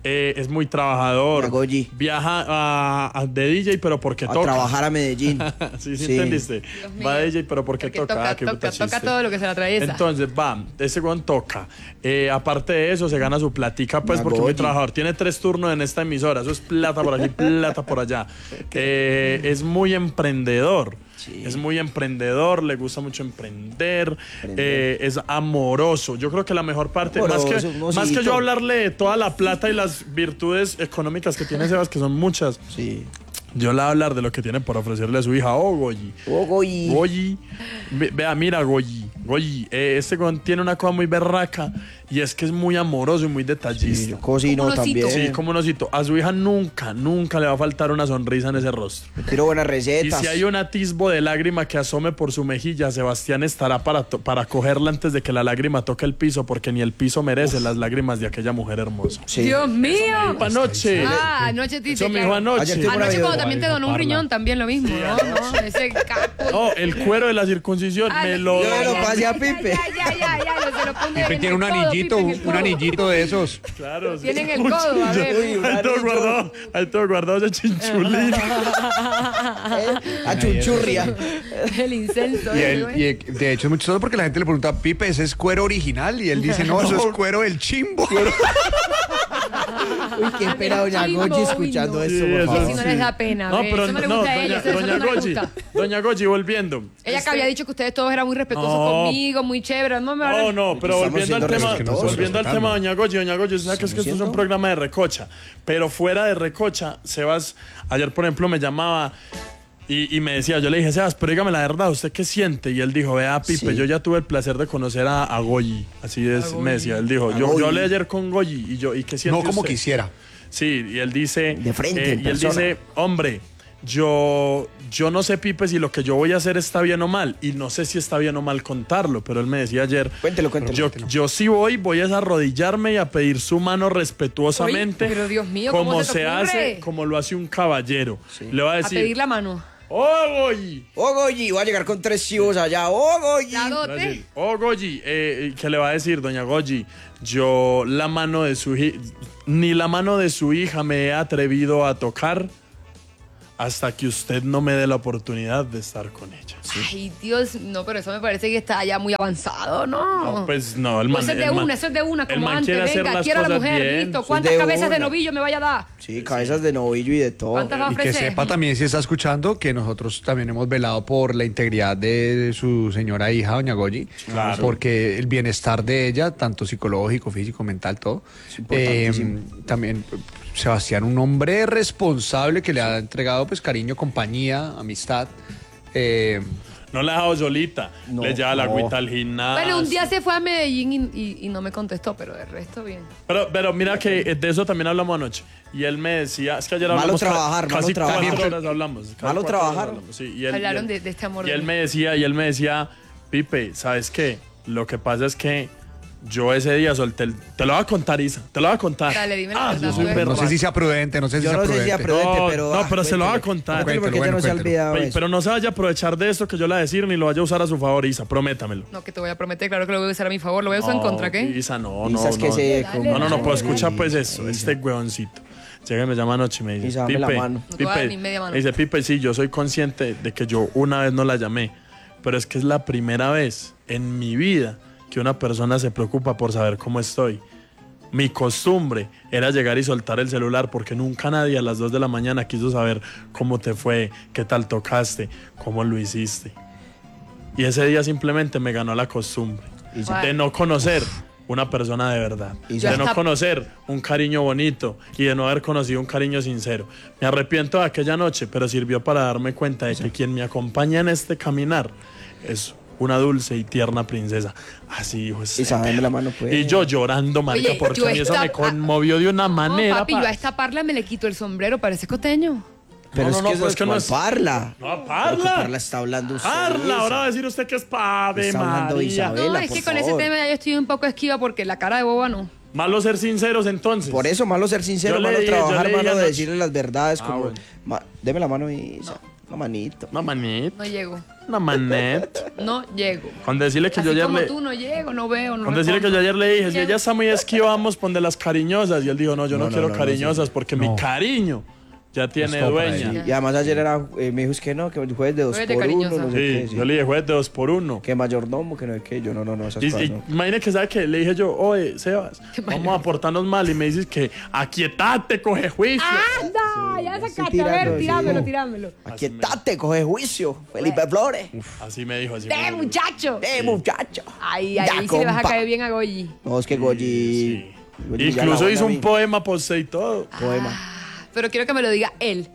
Speaker 2: eh, es muy trabajador.
Speaker 3: La Goyi.
Speaker 2: Viaja a, a- de D J, pero porque
Speaker 3: A
Speaker 2: toca.
Speaker 3: trabajar a Medellín.
Speaker 2: sí, sí,
Speaker 3: Sí.
Speaker 2: entendiste.
Speaker 4: Dios mío.
Speaker 2: Va de D J, pero porque,
Speaker 4: Porque
Speaker 2: toca.
Speaker 4: toca,
Speaker 2: Ah, qué
Speaker 4: toca,
Speaker 2: puta
Speaker 4: toca
Speaker 2: chiste.
Speaker 4: todo lo que se le atraviesa.
Speaker 2: Entonces, va, ese weón toca. Eh, aparte de eso, se gana su platica, pues,
Speaker 3: Una
Speaker 2: porque es muy
Speaker 3: Goyi.
Speaker 2: trabajador. Tiene tres turnos en esta emisora. Eso es plata por aquí, plata por allá. Eh, es muy emprendedor.
Speaker 3: Sí.
Speaker 2: Es muy emprendedor, le gusta mucho emprender, eh, es amoroso. Yo creo que la mejor parte, más que,
Speaker 3: Amoroso, un
Speaker 2: más que yo
Speaker 3: osito.
Speaker 2: hablarle de toda la plata y las virtudes económicas que tiene Sebas, que son muchas,
Speaker 3: Sí.
Speaker 2: yo le voy a hablar de lo que tiene por ofrecerle a su hija. Oh, Goyi.
Speaker 3: Oh, Goyi.
Speaker 2: Goyi. Ve- Vea, mira, Goyi. Goyi. Eh, este con tiene una cosa muy berraca y es que es muy amoroso y muy
Speaker 3: Sí,
Speaker 2: detallista.
Speaker 3: yo cocino
Speaker 4: Como un osito.
Speaker 3: también.
Speaker 2: Sí, como un osito. A su hija nunca, nunca le va a faltar una sonrisa en ese rostro.
Speaker 3: Tiro buenas
Speaker 2: Y
Speaker 3: recetas.
Speaker 2: si hay un atisbo de lágrima que asome por su mejilla, Sebastián estará para, to- para cogerla antes de que la lágrima toque el piso, porque ni el piso merece las lágrimas de aquella mujer hermosa.
Speaker 3: Sí.
Speaker 4: Dios mío.
Speaker 2: Anoche.
Speaker 4: Ah, anoche te
Speaker 2: Eso me
Speaker 4: claro.
Speaker 2: dijo anoche.
Speaker 3: Ayer tengo una
Speaker 4: Anoche
Speaker 3: video-
Speaker 4: cuando también te donó un riñón, también lo mismo, ¿no? No, ese capo.
Speaker 2: No, el cuero de la circuncisión
Speaker 4: Ah,
Speaker 2: me
Speaker 4: no,
Speaker 2: lo...
Speaker 3: Yo
Speaker 4: ya,
Speaker 3: lo
Speaker 4: ya,
Speaker 3: pasé a
Speaker 4: ya,
Speaker 3: Pipe.
Speaker 4: Ya, ya, ya, ya, lo- se lo pone
Speaker 1: Pipe
Speaker 4: en
Speaker 1: tiene
Speaker 4: el
Speaker 1: un
Speaker 4: codo,
Speaker 1: anillito,
Speaker 4: Pipe, en el
Speaker 1: un
Speaker 4: codo.
Speaker 1: anillito de esos.
Speaker 2: Claro, sí.
Speaker 4: Tienen el codo, a ver.
Speaker 3: Uy, un
Speaker 2: Ahí todo
Speaker 3: anillo.
Speaker 2: guardado, ahí todo guardado ese chinchulín.
Speaker 3: A chunchurria.
Speaker 4: El incenso.
Speaker 1: Y,
Speaker 4: ese,
Speaker 1: él,
Speaker 4: güey.
Speaker 1: y eh, de hecho es muy chistoso porque la gente le pregunta, Pipe, ¿ese es cuero original? Y él dice, no, eso es cuero del chimbo.
Speaker 3: Uy, qué pena doña
Speaker 4: Chimbo,
Speaker 3: Goyi
Speaker 4: uy,
Speaker 3: escuchando
Speaker 4: no.
Speaker 3: esto,
Speaker 2: Sí,
Speaker 3: por
Speaker 2: eso
Speaker 3: favor.
Speaker 4: si no les da pena,
Speaker 2: No,
Speaker 4: ve,
Speaker 2: pero
Speaker 4: eso no le
Speaker 2: no,
Speaker 4: gusta a
Speaker 2: doña,
Speaker 4: ella, eso- eso
Speaker 2: doña
Speaker 4: no le
Speaker 2: Goyi,
Speaker 4: gusta.
Speaker 2: doña Goyi, volviendo.
Speaker 4: Ella que había dicho que ustedes todos eran muy respetuosos
Speaker 2: No.
Speaker 4: conmigo, muy chéveres. No, me van a-
Speaker 2: No, no, pero
Speaker 3: Estamos
Speaker 2: volviendo al
Speaker 3: siendo
Speaker 2: tema,
Speaker 3: respetuosos.
Speaker 2: volviendo al
Speaker 1: Respetando.
Speaker 2: tema, doña Goyi, doña Goyi, usted sabe que es que esto es un
Speaker 3: siendo?
Speaker 2: programa de recocha, pero fuera de recocha, Sebas, ayer por ejemplo me llamaba y, y me decía, yo le dije, Sebas, pero dígame la verdad, ¿usted qué siente? Y él dijo, vea, Pipe,
Speaker 3: Sí.
Speaker 2: yo ya tuve el placer de conocer a, a Goyi, así es, me decía, él dijo,
Speaker 3: A
Speaker 2: yo,
Speaker 3: Goyi.
Speaker 2: yo hablé ayer con Goyi y yo, ¿y qué siente
Speaker 1: No como
Speaker 2: usted?
Speaker 1: quisiera.
Speaker 2: Sí, y él dice.
Speaker 3: De frente,
Speaker 2: eh,
Speaker 3: en
Speaker 2: y él
Speaker 3: persona.
Speaker 2: dice, hombre, yo, yo no sé, Pipe, si lo que yo voy a hacer está bien o mal. Y no sé si está bien o mal contarlo, pero él me decía ayer.
Speaker 3: Cuéntelo, cuéntelo,
Speaker 2: Yo,
Speaker 3: cuéntelo.
Speaker 2: yo sí voy, voy a arrodillarme y a pedir su mano respetuosamente.
Speaker 4: Oye, pero Dios mío, ¿cómo
Speaker 2: como
Speaker 4: se te
Speaker 2: se
Speaker 4: ocurre?
Speaker 2: hace, como lo hace un caballero. Le va a
Speaker 4: A
Speaker 2: decir.
Speaker 4: pedir la mano.
Speaker 2: ¡Oh, Goyi!
Speaker 3: Oh, Goyi, voy a llegar con tres chivos allá. Oh, Goyi.
Speaker 4: La
Speaker 2: Le va a
Speaker 4: dote.
Speaker 2: decir, oh, Goyi, eh, ¿qué le va a decir, doña Goyi? Yo la mano de su hija, ni la mano de su hija me he atrevido a tocar hasta que usted no me dé la oportunidad de estar con ella.
Speaker 4: Ay, Dios, no, pero eso me parece que está ya muy avanzado, ¿no?
Speaker 2: No, pues no, el man.
Speaker 4: Eso es de
Speaker 2: el man-
Speaker 4: una, eso es de una,
Speaker 2: el
Speaker 4: como
Speaker 2: man
Speaker 4: antes.
Speaker 2: quiere hacer
Speaker 4: Venga,
Speaker 2: las
Speaker 4: quiero a la
Speaker 2: cosas
Speaker 4: mujer,
Speaker 2: bien.
Speaker 4: listo.
Speaker 3: Eso es
Speaker 4: ¿Cuántas
Speaker 3: de
Speaker 4: cabezas de
Speaker 3: una.
Speaker 4: novillo me vaya a dar?
Speaker 3: Sí, cabezas de novillo y de todo.
Speaker 4: ¿Cuántas va a
Speaker 1: Y que
Speaker 4: ofrecer?
Speaker 1: sepa también, si está escuchando, que nosotros también hemos velado por la integridad de su señora hija, doña Goyi.
Speaker 2: Claro.
Speaker 1: Porque el bienestar de ella, tanto psicológico, físico, mental, todo.
Speaker 3: importantísimo.
Speaker 1: Eh, también Sebastián, un hombre responsable que le ha entregado pues cariño, compañía, amistad. Eh,
Speaker 2: No la ha dejado solita.
Speaker 3: No,
Speaker 2: le lleva la
Speaker 3: no.
Speaker 2: agüita al gimnasio.
Speaker 4: Bueno, un día se fue a Medellín y, y- y no me contestó, pero de resto bien.
Speaker 2: Pero, pero mira que de eso también hablamos anoche. Y él me decía, es que ayer
Speaker 3: Malo
Speaker 2: hablamos ca-
Speaker 3: trabajar, malo
Speaker 2: casi
Speaker 3: trabajar.
Speaker 2: cuatro horas hablamos. casi
Speaker 3: Malo
Speaker 2: cuatro horas
Speaker 3: trabajar.
Speaker 2: hablamos, sí, y él-
Speaker 4: Hablaron
Speaker 2: y él-
Speaker 4: de- de este amor
Speaker 2: Y
Speaker 4: de
Speaker 2: él
Speaker 4: mí.
Speaker 2: me decía, y él me decía, Pipe, ¿sabes qué? Lo que pasa es que yo ese día solté el... Te lo voy a contar, Isa. Te lo voy a contar.
Speaker 4: Dale, dime la
Speaker 2: Ah,
Speaker 4: verdad,
Speaker 2: yo soy
Speaker 4: tú eres-
Speaker 2: berraco.
Speaker 1: no sé si sea prudente, no sé si
Speaker 3: Yo
Speaker 1: sea
Speaker 3: no sé si
Speaker 1: prudente.
Speaker 3: sea prudente,
Speaker 2: No,
Speaker 3: pero.
Speaker 2: no,
Speaker 3: ah,
Speaker 2: pero se lo voy a
Speaker 3: cuéntele.
Speaker 2: contar.
Speaker 3: Cuéntele porque
Speaker 1: Cuéntelo,
Speaker 3: ella no se ha
Speaker 1: bueno,
Speaker 3: olvidado
Speaker 2: Pe-
Speaker 3: eso.
Speaker 2: Pero no se vaya a aprovechar de esto que yo le voy a decir, ni lo vaya a usar a su favor, Isa. Prométamelo.
Speaker 4: No, que te voy a prometer, claro que lo voy a usar a mi favor. ¿Lo voy a usar en
Speaker 2: No,
Speaker 4: contra qué?
Speaker 2: Isa, no, no,
Speaker 3: Isa, es que
Speaker 2: no.
Speaker 3: se-
Speaker 4: Dale,
Speaker 2: No, no, no,
Speaker 4: dale.
Speaker 2: pues escucha pues eso,
Speaker 3: Isa.
Speaker 2: este huevoncito. Llega y me llama anoche y me dice,
Speaker 3: Isa, dame la
Speaker 2: Pipe,
Speaker 3: mano.
Speaker 4: No te voy a dar
Speaker 2: Pipe,
Speaker 4: ni media mano.
Speaker 2: me dice, Pipe, sí, yo soy consciente de que yo una vez no la llamé, pero es que es la primera vez en mi vida que una persona se preocupa por saber cómo estoy. Mi costumbre era llegar y soltar el celular porque nunca nadie a las dos de la mañana quiso saber cómo te fue, qué tal tocaste, cómo lo hiciste. Y ese día simplemente me ganó la costumbre
Speaker 3: Isa.
Speaker 2: de no conocer una persona de verdad,
Speaker 3: Isa.
Speaker 2: de no
Speaker 4: Hasta-
Speaker 2: conocer un cariño bonito y de no haber conocido un cariño sincero. Me arrepiento de aquella noche, pero sirvió para darme cuenta de que quien me acompaña en este caminar es una dulce y tierna princesa. Así dijo ese
Speaker 3: Isa, dame
Speaker 2: perro.
Speaker 3: la mano, pues.
Speaker 2: Y yo llorando, marica,
Speaker 4: Oye,
Speaker 2: porque
Speaker 4: yo
Speaker 2: a mí eso
Speaker 4: esta-
Speaker 2: me conmovió de una
Speaker 4: No,
Speaker 2: manera.
Speaker 4: papi,
Speaker 2: pa-
Speaker 4: yo a esta parla me le quito el sombrero, parece costeño.
Speaker 3: Pero
Speaker 2: No,
Speaker 3: es
Speaker 2: no, no,
Speaker 3: que eso
Speaker 2: pues
Speaker 3: es
Speaker 2: que no
Speaker 3: cual
Speaker 2: es-
Speaker 3: Parla.
Speaker 2: No,
Speaker 3: Pero que
Speaker 2: Parla.
Speaker 3: Parla está hablando usted.
Speaker 2: Parla, ahora va a
Speaker 3: Isa.
Speaker 2: decir usted que es pa de
Speaker 3: Está hablando
Speaker 2: María.
Speaker 3: Isabel.
Speaker 4: No,
Speaker 3: Vela,
Speaker 4: es que
Speaker 3: por
Speaker 4: con
Speaker 3: favor.
Speaker 4: ese tema ya yo estoy un poco esquiva porque la cara de boba no.
Speaker 2: Malo ser sinceros entonces.
Speaker 3: Por eso, malo ser sincero,
Speaker 2: Yo le
Speaker 3: malo
Speaker 2: dije- yo
Speaker 3: trabajar,
Speaker 2: le dije
Speaker 3: malo de
Speaker 2: anoche-
Speaker 3: decirle las verdades.
Speaker 2: Ah,
Speaker 3: como,
Speaker 2: bueno.
Speaker 3: ma- deme la mano, Isa. Una manito.
Speaker 2: No, manito.
Speaker 4: No llego.
Speaker 2: Una manette.
Speaker 4: No llego.
Speaker 2: Con decirle que
Speaker 4: Así
Speaker 2: yo ayer
Speaker 4: como
Speaker 2: le...
Speaker 4: tú, no llego, no veo, no
Speaker 2: Con decirle que yo
Speaker 4: respondo.
Speaker 2: ayer le dije, si
Speaker 4: Llego.
Speaker 2: ella está muy esquiva, vamos, ponle las cariñosas. Y él dijo, no, yo no,
Speaker 3: No, no,
Speaker 2: quiero
Speaker 3: no, no,
Speaker 2: cariñosas
Speaker 3: sí.
Speaker 2: porque
Speaker 1: No.
Speaker 2: mi cariño ya tiene
Speaker 1: compra,
Speaker 2: dueña.
Speaker 1: sí.
Speaker 3: Y además ayer era, eh, me dijo es que no, que jueves de dos
Speaker 4: Jueves de
Speaker 3: por uno,
Speaker 4: cariñosa.
Speaker 3: no sé
Speaker 2: Sí,
Speaker 3: qué. Sí.
Speaker 2: yo le dije, juez de dos por uno.
Speaker 3: Que mayordomo, que no es que yo, no, no, no, esas
Speaker 2: Y,
Speaker 3: cosas
Speaker 2: y
Speaker 3: no.
Speaker 2: imagínate que, ¿sabe qué? Le dije yo, oye, Sebas, vamos a portarnos mal. Y me dices que aquietate, coge juicio.
Speaker 4: ¡Anda! Ya
Speaker 3: estoy
Speaker 4: sacaste, a
Speaker 3: tirando,
Speaker 4: ver,
Speaker 3: sí.
Speaker 4: tirámelo, tirámelo.
Speaker 3: Aquietate, coge juicio, Felipe Flores.
Speaker 2: Así me dijo, así
Speaker 4: ¡Eh,
Speaker 2: me dijo.
Speaker 4: muchacho!
Speaker 3: Eh, muchacho.
Speaker 4: Ay,
Speaker 3: Ya,
Speaker 4: ay, ahí sí le vas a
Speaker 3: compa.
Speaker 4: caer bien a Goyi.
Speaker 3: No, es que Goyi...
Speaker 2: Sí.
Speaker 3: Goyi ya
Speaker 2: Incluso
Speaker 3: la
Speaker 2: hizo
Speaker 3: buena
Speaker 2: un
Speaker 3: vi-
Speaker 2: poema posté y todo.
Speaker 3: poema.
Speaker 4: Pero quiero que me lo diga él.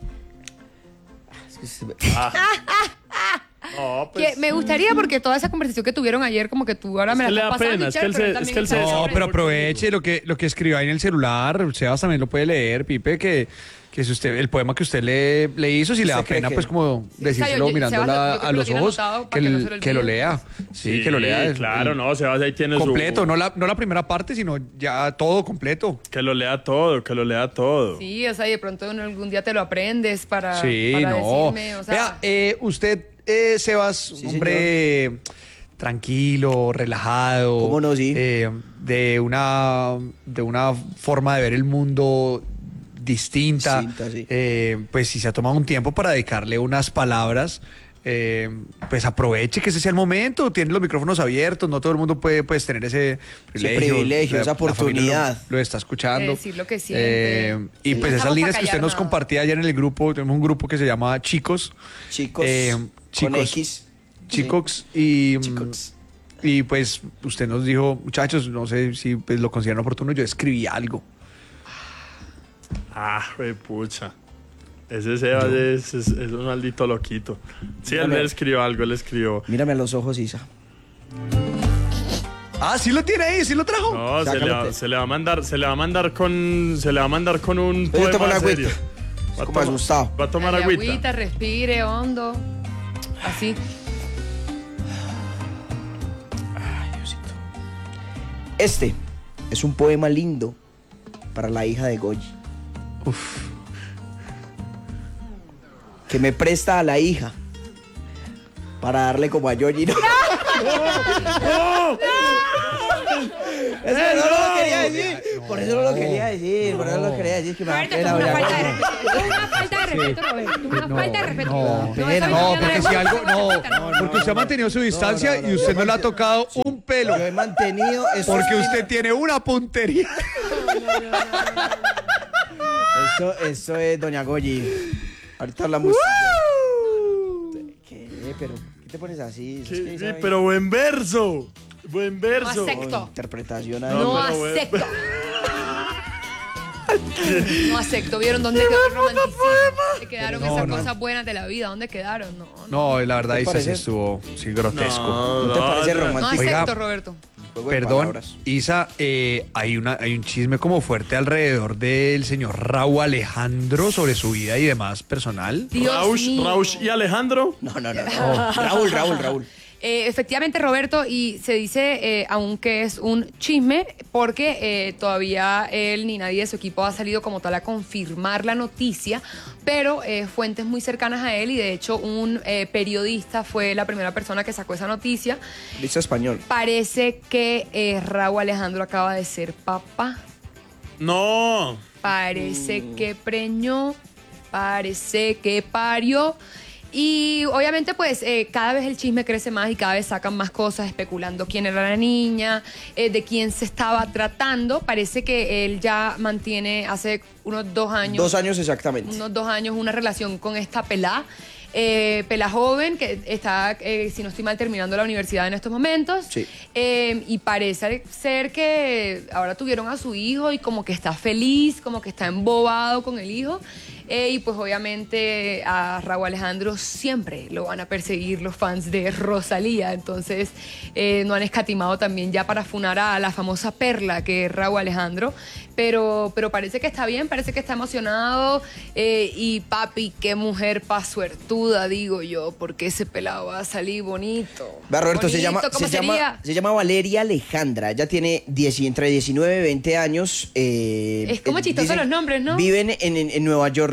Speaker 2: No, pues.
Speaker 4: Que me gustaría porque toda esa conversación que tuvieron ayer, como que tú ahora me
Speaker 2: Es que
Speaker 4: la
Speaker 2: le
Speaker 4: estás
Speaker 2: da
Speaker 4: pasando
Speaker 2: pena,
Speaker 4: y
Speaker 2: es que
Speaker 4: chévere,
Speaker 2: él
Speaker 4: pero
Speaker 2: se-
Speaker 4: también
Speaker 2: es que él se
Speaker 4: está
Speaker 1: No,
Speaker 2: desarrolla.
Speaker 1: pero aproveche lo que, lo que escribió ahí en el celular. Sebas también lo puede leer, Pipe, que, que si usted, el poema que usted le, le hizo, si le da
Speaker 3: ¿Usted cree
Speaker 1: pena,
Speaker 3: que-
Speaker 1: pues como decírselo
Speaker 4: yo- yo-
Speaker 1: mirándola
Speaker 4: Sebas, yo creo
Speaker 1: a
Speaker 4: que lo
Speaker 1: los
Speaker 4: tiene
Speaker 1: ojos,
Speaker 4: anotado para
Speaker 1: que,
Speaker 4: que no
Speaker 1: el-
Speaker 4: se lo
Speaker 1: que lo
Speaker 4: olvide.
Speaker 1: lea. Sí, que lo lea. el-
Speaker 2: Claro,
Speaker 1: el-
Speaker 2: no, Sebas ahí tiene su...
Speaker 1: completo, no la, no la primera parte, sino ya todo completo.
Speaker 2: Que lo lea todo, que lo lea todo.
Speaker 4: Sí, o sea, y de pronto en algún día te lo aprendes para,
Speaker 1: Sí,
Speaker 4: para
Speaker 1: no.
Speaker 4: decirme, o sea,
Speaker 1: Vea, eh, usted, eh, Sebas, un
Speaker 3: Sí,
Speaker 1: hombre tranquilo, relajado.
Speaker 3: ¿Cómo no? Sí.
Speaker 1: eh, de, una, de una forma de ver el mundo distinta.
Speaker 3: Distinta, sí.
Speaker 1: eh, pues si se ha tomado un tiempo para dedicarle unas palabras, eh, pues aproveche que ese sea el momento. Tiene los micrófonos abiertos, no todo el mundo puede pues, tener ese privilegio.
Speaker 3: privilegio, esa
Speaker 1: familia
Speaker 3: oportunidad.
Speaker 1: Lo, lo está escuchando.
Speaker 4: De decir lo que siente.
Speaker 1: Eh, y
Speaker 4: Sí.
Speaker 1: pues
Speaker 4: No
Speaker 1: esas
Speaker 4: estamos
Speaker 1: líneas
Speaker 4: pa'
Speaker 1: que usted
Speaker 4: callar
Speaker 1: nos
Speaker 4: nada.
Speaker 1: compartía ayer en el grupo, tenemos un grupo que se llama Chicos.
Speaker 3: Chicos,
Speaker 1: Eh,
Speaker 3: con
Speaker 1: chicos.
Speaker 3: X.
Speaker 1: Chicos y, mm,
Speaker 3: Chicos.
Speaker 1: y pues usted nos dijo, muchachos, no sé si pues, lo consideran oportuno, yo escribí algo.
Speaker 2: Ah, güey, pucha. Ese Sebas es, es, es un maldito loquito. Sí, él
Speaker 3: Mírame.
Speaker 2: le escribió algo, él escribió.
Speaker 3: Mírame a los ojos, Isa.
Speaker 1: Ah, sí lo tiene ahí, sí lo trajo.
Speaker 2: No, se le, va,
Speaker 3: Sácalo.
Speaker 2: se le va a mandar, se le va a mandar con, se le va a mandar con un
Speaker 3: Oye, toma
Speaker 2: poema
Speaker 3: una
Speaker 2: serio.
Speaker 3: agüita.
Speaker 2: Va a
Speaker 3: como
Speaker 2: toma-
Speaker 3: asustado.
Speaker 2: Va a tomar
Speaker 4: dale
Speaker 2: agüita.
Speaker 4: agüita, respire hondo. Así.
Speaker 3: Este es un poema lindo para la hija de Goyi. Que me presta a la hija para darle como a Yoyi. ¿No? Eso no lo quería decir. Por eso no lo quería decir. Por eso no lo quería decir. Que me da
Speaker 4: Roberto,
Speaker 3: pena.
Speaker 4: es una
Speaker 3: doña
Speaker 4: falta de
Speaker 3: Goyi.
Speaker 4: respeto. Es una falta de respeto, Roberto. Una
Speaker 1: No,
Speaker 4: falta de respeto.
Speaker 1: no,
Speaker 3: pena.
Speaker 4: eso
Speaker 1: No,
Speaker 4: ya
Speaker 1: porque
Speaker 4: es
Speaker 1: si algo, no,
Speaker 4: respeto,
Speaker 1: porque usted ha mantenido su distancia
Speaker 3: no, no,
Speaker 1: y usted
Speaker 3: yo
Speaker 1: no le ha
Speaker 3: mant-
Speaker 1: tocado un pelo.
Speaker 3: Yo he mantenido. Eso
Speaker 1: Porque
Speaker 3: es-
Speaker 1: usted tiene una puntería.
Speaker 3: Eso, eso es Doña Goyi. Ahorita hablamos. ¿Qué? Pero, ¿qué te pones así?
Speaker 2: Sí,
Speaker 3: Es que
Speaker 2: sí,
Speaker 3: esa-
Speaker 2: pero buen verso. Buen verso.
Speaker 4: No acepto.
Speaker 3: Oh, interpretación ahí.
Speaker 4: No
Speaker 2: pero bueno.
Speaker 4: acepto. No acepto. ¿Vieron dónde quedó el romanticismo? ¿Dónde quedaron
Speaker 1: No,
Speaker 4: esas
Speaker 1: no.
Speaker 4: cosas buenas de la vida? ¿Dónde quedaron? No, no.
Speaker 1: No, la verdad,
Speaker 3: ¿Te
Speaker 1: Isa, sí
Speaker 3: parece?
Speaker 1: estuvo sí, grotesco.
Speaker 3: ¿No te parece
Speaker 2: no,
Speaker 4: No
Speaker 3: romántico?
Speaker 1: Oiga,
Speaker 4: acepto, Roberto.
Speaker 3: Juego de
Speaker 1: Perdón,
Speaker 3: palabras.
Speaker 1: Isa, eh, hay, una, hay un chisme como fuerte alrededor del señor Raúl Alejandro sobre su vida y demás personal.
Speaker 4: Dios
Speaker 2: Rausch,
Speaker 4: mío.
Speaker 2: Rausch y Alejandro.
Speaker 3: No, no, no. no. Raúl, Raúl, Raúl.
Speaker 4: Eh, efectivamente, Roberto, y se dice eh, aún que es un chisme, porque eh, todavía él ni nadie de su equipo ha salido como tal a confirmar la noticia, pero eh, fuentes muy cercanas a él, y de hecho un eh, periodista fue la primera persona que sacó esa noticia.
Speaker 3: Dice español.
Speaker 4: Parece que eh, Raúl Alejandro acaba de ser papá,
Speaker 2: No.
Speaker 4: parece que preñó, parece que parió. Y obviamente pues eh, cada vez el chisme crece más y cada vez sacan más cosas especulando quién era la niña, eh, de quién se estaba tratando. Parece que él ya mantiene hace unos dos años,
Speaker 3: Dos años exactamente.
Speaker 4: unos dos años una relación con esta pelá. Eh, Pela joven que está, eh, si no estoy mal, terminando la universidad en estos momentos.
Speaker 3: Sí.
Speaker 4: Eh, y parece ser que ahora tuvieron a su hijo y como que está feliz, como que está embobado con el hijo. Eh, y pues obviamente a Raúl Alejandro siempre lo van a perseguir los fans de Rosalía. Entonces eh, no han escatimado también ya para funar a la famosa perla que es Raúl Alejandro. Pero, pero parece que está bien, parece que está emocionado. Eh, y papi, qué mujer pa' suertuda, digo yo, porque ese pelado va a salir bonito.
Speaker 3: Va, Roberto, se
Speaker 4: Bonito,
Speaker 3: llama,
Speaker 4: ¿cómo
Speaker 3: se,
Speaker 4: sería?
Speaker 3: llama, se llama Valeria Alejandra. Ella tiene diez, entre diecinueve y veinte años. eh,
Speaker 4: Es como
Speaker 3: eh,
Speaker 4: chistoso
Speaker 3: dicen-
Speaker 4: los nombres, ¿no?
Speaker 3: Viven en, en- en Nueva York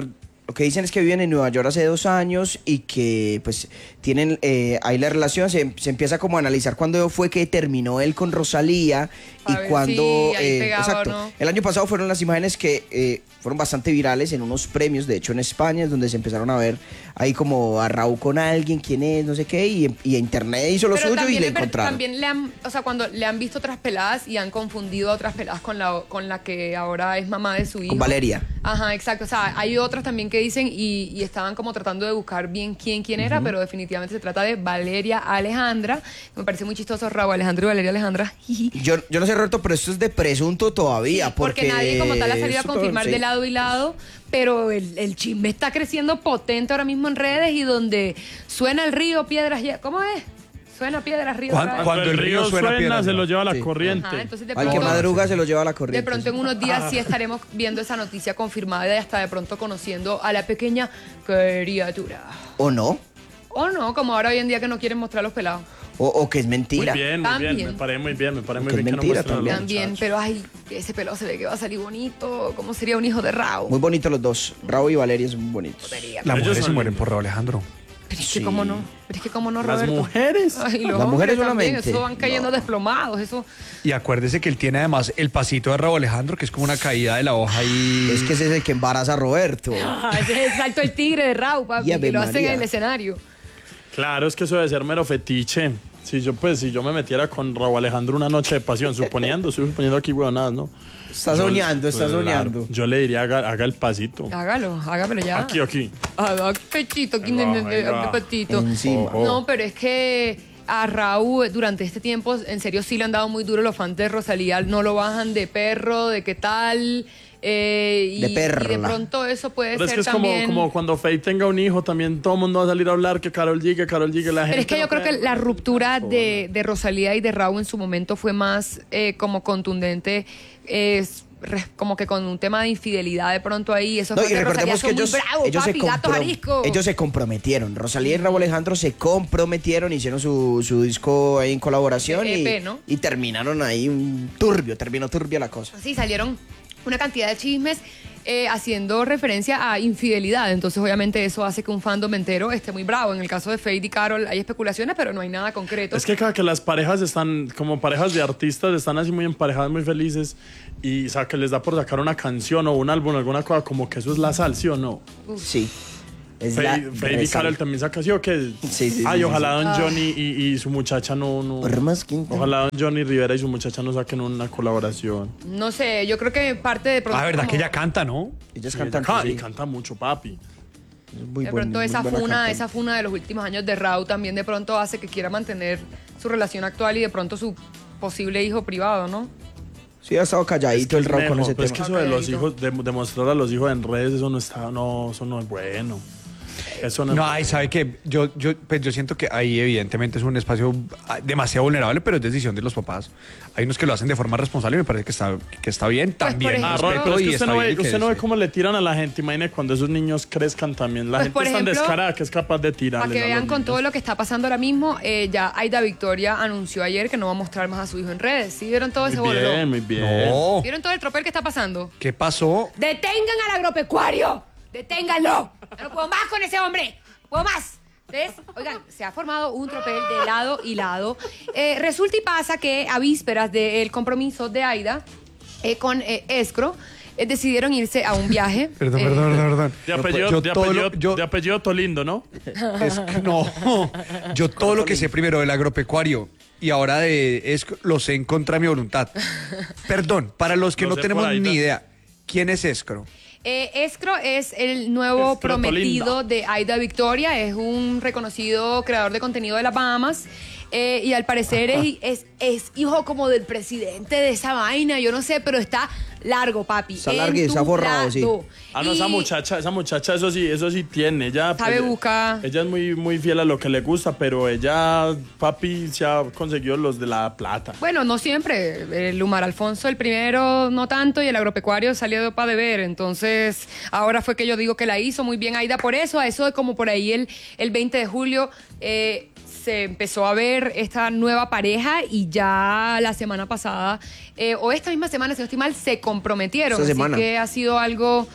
Speaker 3: lo que dicen es que viven en Nueva York hace dos años y que pues tienen eh, ahí la relación, se, se empieza como a analizar cuándo fue que terminó él con Rosalía
Speaker 4: A
Speaker 3: y
Speaker 4: ver
Speaker 3: cuándo...
Speaker 4: si ahí
Speaker 3: eh,
Speaker 4: pegaba o
Speaker 3: exacto.
Speaker 4: no.
Speaker 3: El año pasado fueron las imágenes que eh, fueron bastante virales en unos premios, de hecho en España, es donde se empezaron a ver ahí como a Raúl con alguien, quién es, no sé qué, y, y internet hizo lo
Speaker 4: Pero
Speaker 3: suyo y
Speaker 4: también
Speaker 3: le
Speaker 4: es ver-
Speaker 3: encontraron.
Speaker 4: También le han, o sea, cuando le han visto otras peladas y han confundido a otras peladas con la, con la que ahora es mamá de su hijo.
Speaker 3: Con Valeria.
Speaker 4: Ajá, exacto. O sea, hay otras también que dicen y, y estaban como tratando de buscar bien quién quién era, pero definitivamente se trata de Valeria Alejandra. Me parece muy chistoso, Raúl Alejandro y Valeria Alejandra.
Speaker 3: Yo, yo no sé, Roberto, pero esto es de presunto todavía.
Speaker 4: Sí, porque,
Speaker 3: porque
Speaker 4: nadie como tal ha salido a
Speaker 3: esto-
Speaker 4: confirmar
Speaker 3: sí.
Speaker 4: de lado y lado, pero el, el chisme está creciendo potente ahora mismo en redes y donde suena el río, piedras... lle- ¿Cómo es? Suena piedras, río...
Speaker 1: ¿Cuán-
Speaker 4: otra vez.
Speaker 1: cuando el río suena, piedras
Speaker 2: se lo
Speaker 1: lleva.
Speaker 2: lleva la
Speaker 3: Sí.
Speaker 2: corriente.
Speaker 4: Ajá, entonces de
Speaker 3: Al que
Speaker 4: pronto-
Speaker 3: madruga se lo lleva a la corriente.
Speaker 4: De pronto en unos días sí estaremos viendo esa noticia confirmada y hasta de pronto conociendo a la pequeña criatura.
Speaker 3: ¿O no?
Speaker 4: O no, como ahora hoy en día que no quieren mostrar los pelados.
Speaker 3: O, o que es
Speaker 2: Muy
Speaker 3: mentira.
Speaker 2: bien, muy bien.
Speaker 4: También.
Speaker 2: Me parece muy bien, me parece muy
Speaker 3: Que es
Speaker 2: bien que no
Speaker 3: mentira
Speaker 2: muestren a los
Speaker 3: también.
Speaker 4: También,
Speaker 2: muchachos.
Speaker 4: pero ay, ese pelado se ve que va a salir bonito. ¿Cómo sería un hijo de Raúl?
Speaker 3: Muy bonitos los dos. Raúl y Valeria son bonitos.
Speaker 1: Las
Speaker 2: Ellos
Speaker 1: mujeres se
Speaker 2: son
Speaker 1: mueren
Speaker 2: lindos.
Speaker 1: por Raúl Alejandro.
Speaker 4: Pero es
Speaker 3: Sí.
Speaker 4: que cómo no. Pero es que cómo no,
Speaker 2: Las
Speaker 4: Roberto.
Speaker 2: mujeres.
Speaker 4: Ay, los
Speaker 3: Las
Speaker 4: hombres
Speaker 3: mujeres
Speaker 4: también,
Speaker 3: solamente.
Speaker 4: Eso van cayendo
Speaker 3: No.
Speaker 4: desplomados. Eso.
Speaker 1: Y acuérdese que él tiene además el pasito de Raúl Alejandro, que es como una caída de la hoja y...
Speaker 3: Es que ese es el que embaraza a Roberto.
Speaker 4: Ah, ese es el salto del tigre de Raúl, papi.
Speaker 3: Y
Speaker 4: Que
Speaker 3: Ave
Speaker 4: lo hacen
Speaker 3: María.
Speaker 4: en el escenario.
Speaker 2: Claro, es que eso debe ser mero fetiche. Si yo, pues, si yo me metiera con Raúl Alejandro una noche de pasión, suponiendo, estoy suponiendo aquí huevonadas, ¿no?
Speaker 3: Está
Speaker 2: Yo-
Speaker 3: soñando, está
Speaker 2: claro,
Speaker 3: soñando.
Speaker 2: Yo le diría, haga, haga el pasito.
Speaker 4: Hágalo, hágamelo ya.
Speaker 2: Aquí, aquí.
Speaker 4: Haga pechito, aquí,
Speaker 2: Venga,
Speaker 4: ne- ne- ne-
Speaker 2: venga.
Speaker 4: pechito.
Speaker 3: Encima.
Speaker 2: Ojo.
Speaker 4: No, pero es que a Raúl durante este tiempo, en serio, sí le han dado muy duro los fans de Rosalía. No lo bajan de perro, de qué tal. eh, y,
Speaker 3: De perla.
Speaker 4: y de pronto eso puede
Speaker 2: Pero es
Speaker 4: ser
Speaker 2: que es como,
Speaker 4: también.
Speaker 2: como cuando Faye tenga un hijo, también todo el mundo va a salir a hablar que Karol G, que Karol G, que la gente.
Speaker 4: Pero es que yo
Speaker 2: no
Speaker 4: creo que
Speaker 2: cree.
Speaker 4: la ruptura de, de Rosalía y de Raúl en su momento fue más eh, como contundente, eh, re- como que con un tema de infidelidad de pronto ahí. Eso
Speaker 3: No,
Speaker 4: fue
Speaker 3: y
Speaker 4: que Rosalía
Speaker 3: recordemos que
Speaker 4: son muy
Speaker 3: ellos,
Speaker 4: bravos,
Speaker 3: ellos,
Speaker 4: papi,
Speaker 3: se
Speaker 4: gatos
Speaker 3: compro-
Speaker 4: arisco.
Speaker 3: ellos se comprometieron. Rosalía y Raúl Alejandro se comprometieron, hicieron su, su disco ahí en colaboración
Speaker 4: E
Speaker 3: y,
Speaker 4: P, ¿no?
Speaker 3: y terminaron ahí un turbio, terminó turbia la cosa.
Speaker 4: Sí, salieron una cantidad de chismes eh, haciendo referencia a infidelidad. Entonces, obviamente, eso hace que un fandom entero esté muy bravo. En el caso de Fade y Carol hay especulaciones, pero no hay nada concreto.
Speaker 2: Es que cada que las parejas están, como parejas de artistas, están así muy emparejadas, muy felices, y o sea, que les da por sacar una canción o un álbum, alguna cosa, como que eso es la sal, ¿sí o no?
Speaker 3: Sí. Es la
Speaker 2: Faye Faye y
Speaker 3: resal-
Speaker 2: Karol también saca así o qué.
Speaker 3: Sí, sí,
Speaker 2: Ay,
Speaker 3: sí,
Speaker 2: ojalá
Speaker 3: sí.
Speaker 2: Don Johnny y, y su muchacha no, no.
Speaker 3: Por más que-
Speaker 2: Ojalá Don Johnny Rivera y su muchacha no saquen una colaboración.
Speaker 4: No sé, yo creo que parte de pronto.
Speaker 1: Ah, verdad
Speaker 4: como-
Speaker 1: que ella canta, ¿no?
Speaker 3: Ellos
Speaker 2: Sí,
Speaker 3: cantan
Speaker 2: ella ca-
Speaker 3: sí.
Speaker 2: y canta mucho, papi.
Speaker 3: Muy
Speaker 4: De
Speaker 3: buen-
Speaker 4: pronto
Speaker 3: muy
Speaker 4: esa
Speaker 3: buena
Speaker 4: funa,
Speaker 3: cantante.
Speaker 4: esa funa de los últimos años de Raúl también de pronto hace que quiera mantener su relación actual y de pronto su posible hijo privado, ¿no?
Speaker 3: Sí, ha estado calladito el Raúl con
Speaker 2: Mejor,
Speaker 3: ese
Speaker 2: pero es
Speaker 3: tema.
Speaker 2: que eso de los
Speaker 4: Calladito.
Speaker 2: hijos, de, de mostrar a los hijos en redes, eso no está, no, eso no es bueno. Eso no,
Speaker 1: No,
Speaker 2: es
Speaker 1: ay, sabe que yo, yo, pues yo siento que ahí evidentemente es un espacio ah, demasiado vulnerable, pero es decisión de los papás. Hay unos que lo hacen de forma responsable y me parece que está, que está bien.
Speaker 4: Pues,
Speaker 1: También
Speaker 4: por
Speaker 2: Ah,
Speaker 4: ejemplo,
Speaker 2: Robert, pero es
Speaker 1: respeto
Speaker 2: que
Speaker 1: y
Speaker 2: usted
Speaker 1: está
Speaker 2: no,
Speaker 1: bien
Speaker 2: ve,
Speaker 1: que
Speaker 2: usted no ve
Speaker 1: eso.
Speaker 2: cómo le tiran a la gente. Imagine cuando esos niños crezcan también. La
Speaker 4: Pues,
Speaker 2: gente
Speaker 4: por
Speaker 2: es tan
Speaker 4: ejemplo,
Speaker 2: descarada que es capaz de tirar.
Speaker 4: Para que vean con todo lo que está pasando ahora mismo, eh, ya Aida Victoria anunció ayer que no va a mostrar más a su hijo en redes. ¿Sí vieron todo ese
Speaker 2: Muy
Speaker 4: bololo?
Speaker 2: bien, muy bien.
Speaker 1: No.
Speaker 4: ¿Vieron todo el tropel que está pasando?
Speaker 1: ¿Qué pasó?
Speaker 4: ¡Detengan al agropecuario! ¡Deténganlo! ¡Ya no puedo más con ese hombre! ¡No puedo más! Entonces, oigan, se ha formado un tropel de lado y lado. Eh, resulta y pasa que a vísperas del compromiso de Aida eh, con eh, Escro, eh, decidieron irse a un viaje.
Speaker 1: Perdón,
Speaker 4: Eh,
Speaker 1: perdón, perdón, perdón.
Speaker 2: De apellido,
Speaker 1: Yo
Speaker 2: de
Speaker 1: todo
Speaker 2: apellido,
Speaker 1: lo- yo-
Speaker 2: de apellido Tolindo, ¿no?
Speaker 1: Es que no. Yo todo lo que sé primero del agropecuario y ahora de es lo sé en contra de mi voluntad. Perdón, para los que
Speaker 2: Lo
Speaker 1: no
Speaker 2: sé
Speaker 1: tenemos
Speaker 2: por ahí,
Speaker 1: ni
Speaker 2: ¿no?
Speaker 1: idea, ¿quién es Escro?
Speaker 4: Eh, Escro es el nuevo
Speaker 2: Escro
Speaker 4: prometido
Speaker 2: Tolinda.
Speaker 4: de Aida Victoria, es un reconocido creador de contenido de las Bahamas eh, y al parecer es, es, es hijo como del presidente de esa vaina, yo no sé, pero está largo, papi.
Speaker 3: Está largo y está
Speaker 4: entulado.
Speaker 3: forrado, sí.
Speaker 2: Ah, no,
Speaker 4: Y-
Speaker 2: esa muchacha, esa muchacha, eso sí, eso sí tiene. Ella,
Speaker 4: Sabe
Speaker 2: pues,
Speaker 4: buscar.
Speaker 2: Ella es muy, muy fiel a lo que le gusta, pero ella, papi, se ha conseguido los de la plata.
Speaker 4: Bueno, no siempre. El Lumar Alfonso, el primero, no tanto, y el agropecuario salió para deber. Entonces, ahora fue que yo digo que la hizo muy bien Aida por eso. A eso de como por ahí el, el veinte de julio eh, se empezó a ver esta nueva pareja y ya la semana pasada, eh, o esta misma semana, si no estoy mal, se comprometieron.
Speaker 3: Esta
Speaker 4: Así
Speaker 3: semana.
Speaker 4: que ha sido algo...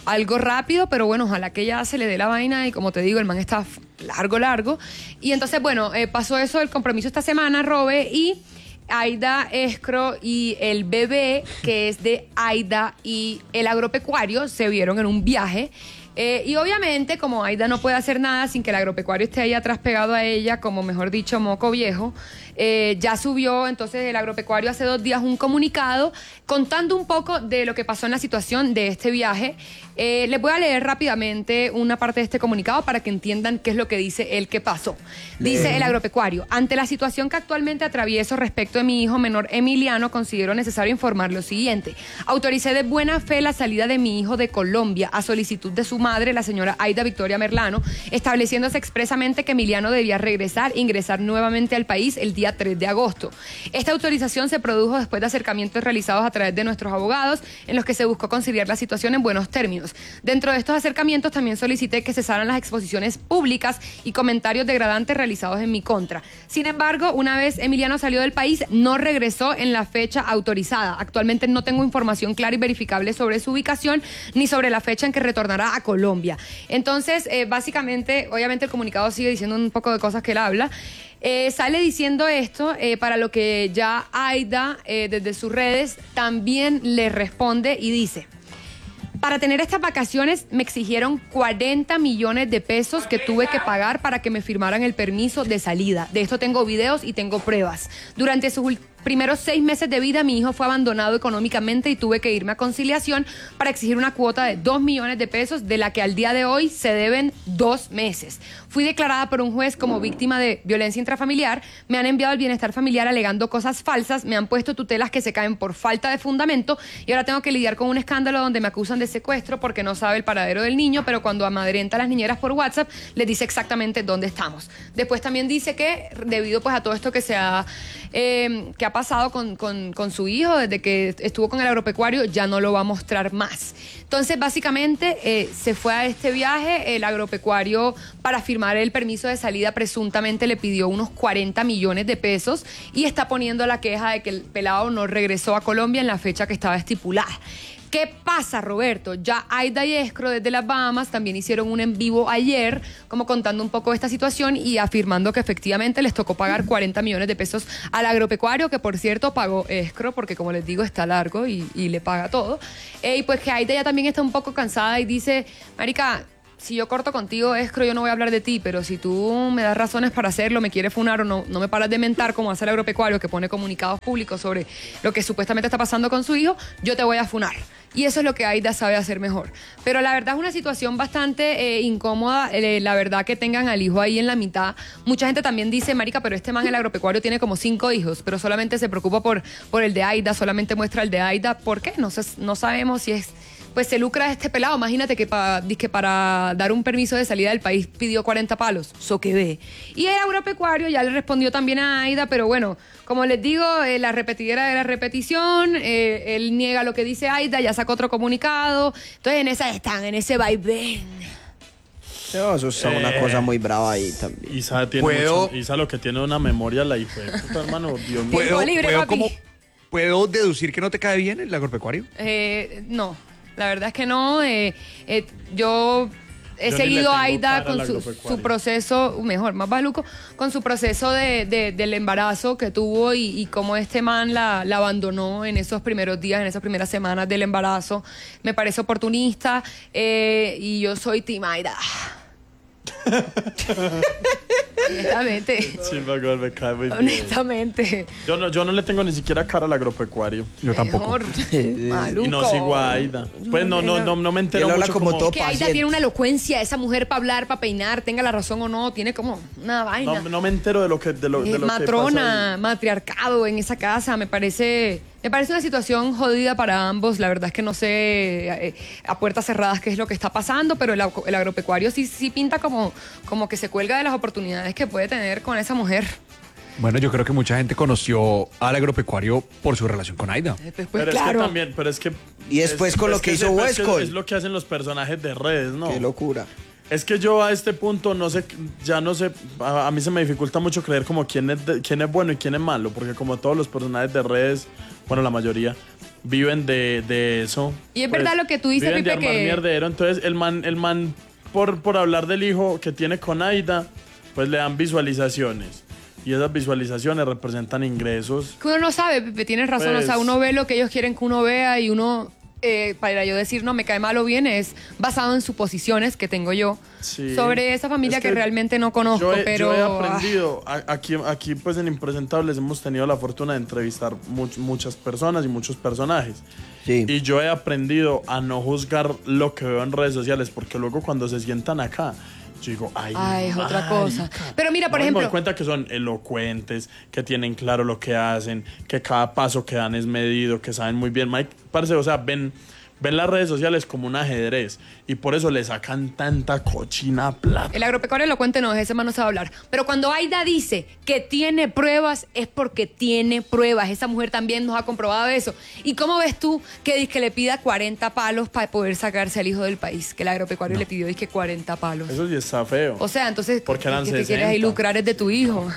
Speaker 4: algo rápido, pero bueno, ojalá que ya se le dé la vaina y como te digo, el man está largo, largo. Y entonces, bueno, eh, pasó eso del compromiso esta semana, Robe, y Aida Escro y el bebé, que es de Aida y el agropecuario, se vieron en un viaje. Eh, y obviamente, como Aida no puede hacer nada sin que el agropecuario esté ahí atrás pegado a ella, como mejor dicho, moco viejo, eh, ya subió entonces el agropecuario hace dos días un comunicado contando un poco de lo que pasó en la situación de este viaje. Eh, les voy a leer rápidamente una parte de este comunicado para que entiendan qué es lo que dice él que pasó. Dice el agropecuario: ante la situación que actualmente atravieso respecto de mi hijo menor Emiliano, considero necesario informar lo siguiente. Autoricé de buena fe la salida de mi hijo de Colombia a solicitud de su madre, la señora Aida Victoria Merlano, estableciéndose expresamente que Emiliano debía regresar e ingresar nuevamente al país el día tres de agosto. Esta autorización se produjo después de acercamientos realizados a través de nuestros abogados, en los que se buscó conciliar la situación en buenos términos. Dentro de estos acercamientos también solicité que cesaran las exposiciones públicas y comentarios degradantes realizados en mi contra. Sin embargo, una vez Emiliano salió del país, no regresó en la fecha autorizada. Actualmente no tengo información clara y verificable sobre su ubicación ni sobre la fecha en que retornará a Colombia. Entonces, eh, básicamente, obviamente el comunicado sigue diciendo un poco de cosas que él habla. Eh, sale diciendo esto eh, para lo que ya Aida, eh, desde sus redes, también le responde y dice: para tener estas vacaciones me exigieron cuarenta millones de pesos que tuve que pagar para que me firmaran el permiso de salida. De esto tengo videos y tengo pruebas. Durante sus primeros seis meses de vida, mi hijo fue abandonado económicamente y tuve que irme a conciliación para exigir una cuota de dos millones de pesos, de la que al día de hoy se deben dos meses. Fui declarada por un juez como víctima de violencia intrafamiliar, me han enviado al bienestar familiar alegando cosas falsas, me han puesto tutelas que se caen por falta de fundamento y ahora tengo que lidiar con un escándalo donde me acusan de secuestro porque no sabe el paradero del niño, pero cuando amadrenta a las niñeras por WhatsApp les dice exactamente dónde estamos. Después también dice que debido pues a todo esto que se ha, eh, que ha pasado con, con, con su hijo desde que estuvo con el agropecuario, ya no lo va a mostrar más. Entonces, básicamente, eh, se fue a este viaje, el agropecuario, para firmar el permiso de salida, presuntamente le pidió unos cuarenta millones de pesos y está poniendo la queja de que el pelado no regresó a Colombia en la fecha que estaba estipulada. ¿Qué pasa, Roberto? Ya Aida y Escro desde las Bahamas también hicieron un en vivo ayer, como contando un poco esta situación y afirmando que efectivamente les tocó pagar cuarenta millones de pesos al agropecuario, que por cierto pagó Escro, porque como les digo está largo y, y le paga todo. Eh, y pues que Aida ya también está un poco cansada y dice: marica, si yo corto contigo, Escro, yo no voy a hablar de ti, pero si tú me das razones para hacerlo, me quieres funar o no, no me paras de mentar como hace el agropecuario, que pone comunicados públicos sobre lo que supuestamente está pasando con su hijo, yo te voy a funar. Y eso es lo que Aida sabe hacer mejor. Pero la verdad es una situación bastante eh, incómoda, eh, la verdad, que tengan al hijo ahí en la mitad. Mucha gente también dice: marica, pero este man, el agropecuario, tiene como cinco hijos, pero solamente se preocupa por, por el de Aida, solamente muestra el de Aida. ¿Por qué? No, sé, no sabemos si es... Pues se lucra este pelado. Imagínate que, pa, que para dar un permiso de salida del país pidió cuarenta palos. So que ve. Y el agropecuario ya le respondió también a Aida, pero bueno, como les digo, eh, la repetidera de la repetición, eh, él niega lo que dice Aida, ya sacó otro comunicado. Entonces en esa están, en ese vaivén.
Speaker 3: No, eso es una
Speaker 2: Eh,
Speaker 3: cosa muy brava ahí también.
Speaker 2: Isa tiene
Speaker 1: ¿Puedo?
Speaker 2: mucho, Isa lo que tiene una memoria, la hija de puta, hermano. Dios mío.
Speaker 1: ¿Puedo,
Speaker 4: libre,
Speaker 1: puedo,
Speaker 4: papi.
Speaker 1: como- ¿Puedo deducir que no te cae bien el agropecuario?
Speaker 4: Eh, no, la verdad es que no. Eh, eh, yo he
Speaker 2: Yo ni
Speaker 4: seguido
Speaker 2: le
Speaker 4: a
Speaker 2: tengo
Speaker 4: Aida
Speaker 2: cara
Speaker 4: con
Speaker 2: al
Speaker 4: su,
Speaker 2: agropecuario.
Speaker 4: su proceso, mejor, más baluco, con su proceso de, de- del embarazo que tuvo y, y cómo este man la, la abandonó en esos primeros días, en esas primeras semanas del embarazo. Me parece oportunista eh, y yo soy Team Aida. Honestamente.
Speaker 2: Sí, me acuerdo, me cae muy bien.
Speaker 4: Honestamente.
Speaker 2: Yo no, yo no le tengo ni siquiera cara al agropecuario.
Speaker 1: Yo tampoco.
Speaker 4: Mejor. Maluco.
Speaker 2: Y no sigo a Aida. Pues no, no, no, no me entero
Speaker 3: Él habla
Speaker 2: mucho
Speaker 3: como todo
Speaker 4: Que Aida
Speaker 3: paciente.
Speaker 4: tiene una elocuencia, esa mujer para hablar, para peinar, tenga la razón o no, tiene como una vaina.
Speaker 2: No, no me entero de lo que, de lo, de
Speaker 4: Eh,
Speaker 2: lo
Speaker 4: matrona,
Speaker 2: que
Speaker 4: matriarcado en esa casa, me parece, me parece una situación jodida para ambos. La verdad es que no sé eh, a puertas cerradas qué es lo que está pasando, pero el, el agropecuario sí, sí pinta como, como que se cuelga de las oportunidades que puede tener con esa mujer.
Speaker 1: Bueno, yo creo que mucha gente conoció al agropecuario por su relación con Aida.
Speaker 4: Eh, Pues,
Speaker 2: Pero es
Speaker 4: claro.
Speaker 2: que también, pero es que...
Speaker 3: Y después con lo que hizo
Speaker 2: es, es,
Speaker 3: Westcott.
Speaker 2: es lo que hacen los personajes de redes, ¿no?
Speaker 3: Qué locura.
Speaker 2: Es que yo a este punto no sé, ya no sé, a, a mí se me dificulta mucho creer como quién es, de- quién es bueno y quién es malo, porque como todos los personajes de redes, bueno, la mayoría, viven de, de eso.
Speaker 4: Y es verdad lo que tú dices,
Speaker 2: viven de
Speaker 4: Pipe,
Speaker 2: armar
Speaker 4: que-
Speaker 2: mierdero. Entonces el man, el man por, por hablar del hijo que tiene con Aida, pues le dan visualizaciones. Y esas visualizaciones representan ingresos.
Speaker 4: Que uno no sabe, Pipe, tienes razón.
Speaker 2: Pues-
Speaker 4: O sea, uno ve lo que ellos quieren que uno vea y uno, eh, para yo decir no me cae mal o bien, es basado en suposiciones que tengo yo
Speaker 2: Sí.
Speaker 4: sobre esa familia
Speaker 2: Es
Speaker 4: que, realmente no conozco,
Speaker 2: yo he,
Speaker 4: pero...
Speaker 2: yo he aprendido, a- aquí, aquí pues en Impresentables hemos tenido la fortuna de entrevistar much- muchas personas y muchos personajes.
Speaker 3: Sí.
Speaker 2: Y yo he aprendido a no juzgar lo que veo en redes sociales, porque luego cuando se sientan acá, yo digo, ay,
Speaker 4: Ay, es otra
Speaker 2: marica.
Speaker 4: cosa. Pero mira, por
Speaker 2: No, y me
Speaker 4: ejemplo...
Speaker 2: doy cuenta que son elocuentes, que tienen claro lo que hacen, que cada paso que dan es medido, que saben muy bien. Mike, parce, o sea, ven, ven las redes sociales como un ajedrez y por eso le sacan tanta cochina plata.
Speaker 4: El agropecuario elocuente no, ese man no sabe hablar. Pero cuando Aida dice que tiene pruebas, es porque tiene pruebas. Esa mujer también nos ha comprobado eso. ¿Y cómo ves tú que, dice que le pida cuarenta palos para poder sacarse al hijo del país? Que el agropecuario le pidió dice, cuarenta palos.
Speaker 2: Eso sí está feo.
Speaker 4: O sea, entonces,
Speaker 2: Porque eran
Speaker 4: ¿qué te
Speaker 2: sesenta.
Speaker 4: quieres ahí lucrar es de tu hijo?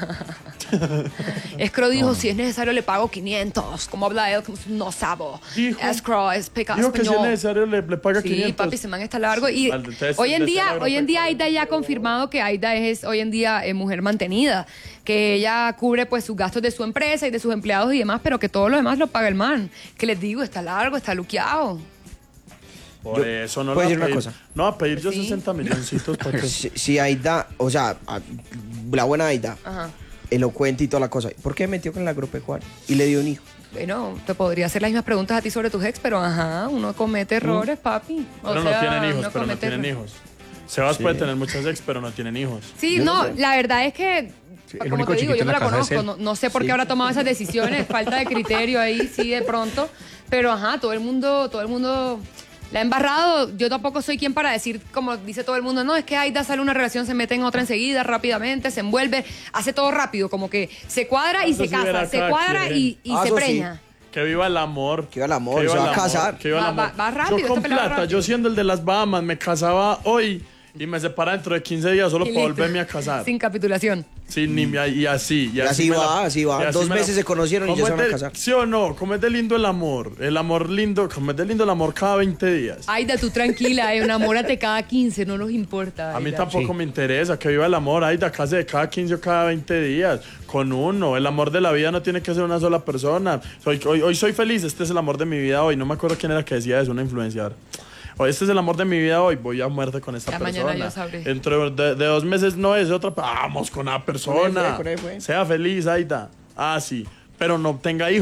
Speaker 4: Escro dijo, si es necesario le pago quinientos. ¿Cómo habla él? No sabo.
Speaker 2: Dijo-
Speaker 4: Escro es peca
Speaker 2: Dijo que si es
Speaker 4: español.
Speaker 2: necesario le, le paga
Speaker 4: Sí,
Speaker 2: quinientos.
Speaker 4: papi, se man está largo. Y
Speaker 2: Vale, entonces,
Speaker 4: hoy en
Speaker 2: desde
Speaker 4: día,
Speaker 2: el
Speaker 4: hoy en día
Speaker 2: agropecuario.
Speaker 4: Aida ya ha confirmado que Aida es hoy en día eh, mujer mantenida, que ella cubre pues sus gastos de su empresa y de sus empleados y demás, pero que todo lo demás lo paga el man. Que les digo, está largo, está luqueado.
Speaker 2: Por
Speaker 3: Yo-
Speaker 2: eso no
Speaker 3: ¿puedo
Speaker 2: le
Speaker 3: decir
Speaker 2: va a
Speaker 3: una
Speaker 2: pedir-
Speaker 3: cosa?
Speaker 2: No, a pedir yo
Speaker 4: Sí.
Speaker 2: sesenta milloncitos para que...
Speaker 3: Si, si Aida, o sea, a- la buena Aida,
Speaker 4: Ajá.
Speaker 3: elocuente y toda la cosa, ¿por qué metió con el agropecuario? Y le dio un hijo.
Speaker 4: Bueno, te podría hacer las mismas preguntas a ti sobre tus ex, pero ajá, uno comete errores, papi. O
Speaker 2: Pero no
Speaker 4: sea,
Speaker 2: tienen hijos,
Speaker 4: uno
Speaker 2: pero no
Speaker 4: comete
Speaker 2: tienen
Speaker 4: errores.
Speaker 2: hijos. Sebas
Speaker 3: Sí.
Speaker 2: puede tener muchas ex, pero no tienen hijos.
Speaker 4: Sí,
Speaker 3: Yo
Speaker 4: no,
Speaker 3: no sé.
Speaker 4: la verdad es que,
Speaker 1: Sí, el
Speaker 4: como
Speaker 1: único
Speaker 4: te digo,
Speaker 1: chiquito
Speaker 4: yo
Speaker 1: en
Speaker 4: no
Speaker 1: la
Speaker 4: la
Speaker 1: casa es
Speaker 4: conozco,
Speaker 1: él.
Speaker 4: no, no sé por qué
Speaker 3: Sí.
Speaker 4: habrá tomado esas decisiones, falta de criterio ahí, sí, de pronto, pero ajá, todo el mundo, todo el mundo la ha embarrado. Yo tampoco soy quien para decir, como dice todo el mundo, no, es que Aida sale una relación, se mete en otra enseguida, rápidamente, se envuelve, hace todo rápido, como que se cuadra y
Speaker 2: Eso
Speaker 4: se
Speaker 2: sí verá
Speaker 4: casa, se
Speaker 2: cada
Speaker 4: cuadra
Speaker 2: quien.
Speaker 4: y, y
Speaker 3: Ah,
Speaker 4: se
Speaker 3: eso sí.
Speaker 4: preña.
Speaker 2: Que viva el amor.
Speaker 3: Que viva el amor,
Speaker 2: Que viva
Speaker 3: se va
Speaker 2: el
Speaker 3: a
Speaker 2: amor,
Speaker 3: casar.
Speaker 2: que viva el
Speaker 4: Va-
Speaker 2: amor.
Speaker 4: va- va rápido,
Speaker 2: Yo
Speaker 4: este
Speaker 2: con
Speaker 4: pelado va
Speaker 2: plata,
Speaker 4: rápido.
Speaker 2: yo siendo el de las Bahamas, me casaba hoy y me separa dentro de quince días solo
Speaker 4: Y
Speaker 2: para
Speaker 4: listo.
Speaker 2: volverme a casar.
Speaker 4: Sin capitulación.
Speaker 2: Sí, ni, y así. Y,
Speaker 3: Y así
Speaker 2: me
Speaker 3: va, así va.
Speaker 2: y
Speaker 3: Dos
Speaker 2: me
Speaker 3: meses se conocieron y ya
Speaker 2: ¿Cómo
Speaker 3: se
Speaker 2: es
Speaker 3: van a
Speaker 2: de-
Speaker 3: casar.
Speaker 2: ¿Sí o no? ¿Cómo es de lindo el amor? El amor lindo, ¿cómo es de lindo el amor cada veinte días?
Speaker 4: Aida, tú tranquila, eh, enamórate cada quince, no nos importa.
Speaker 2: A mí
Speaker 4: Aida.
Speaker 2: tampoco me interesa que viva el amor. Ay, de casi de cada quince o cada veinte días. Con uno. El amor de la vida no tiene que ser una sola persona. Soy, hoy, hoy soy feliz. Este es el amor de mi vida hoy. No me acuerdo quién era que decía eso, una influenciadora. Hoy este es el amor de mi vida hoy. Voy a muerte con esta
Speaker 4: Ya
Speaker 2: persona.
Speaker 4: mañana yo sabré.
Speaker 2: Dentro de, de dos meses no es otra. Vamos con la persona.
Speaker 3: Con él fue, con él fue.
Speaker 2: Sea feliz, Aida. Ah, sí. Pero no tenga hijos.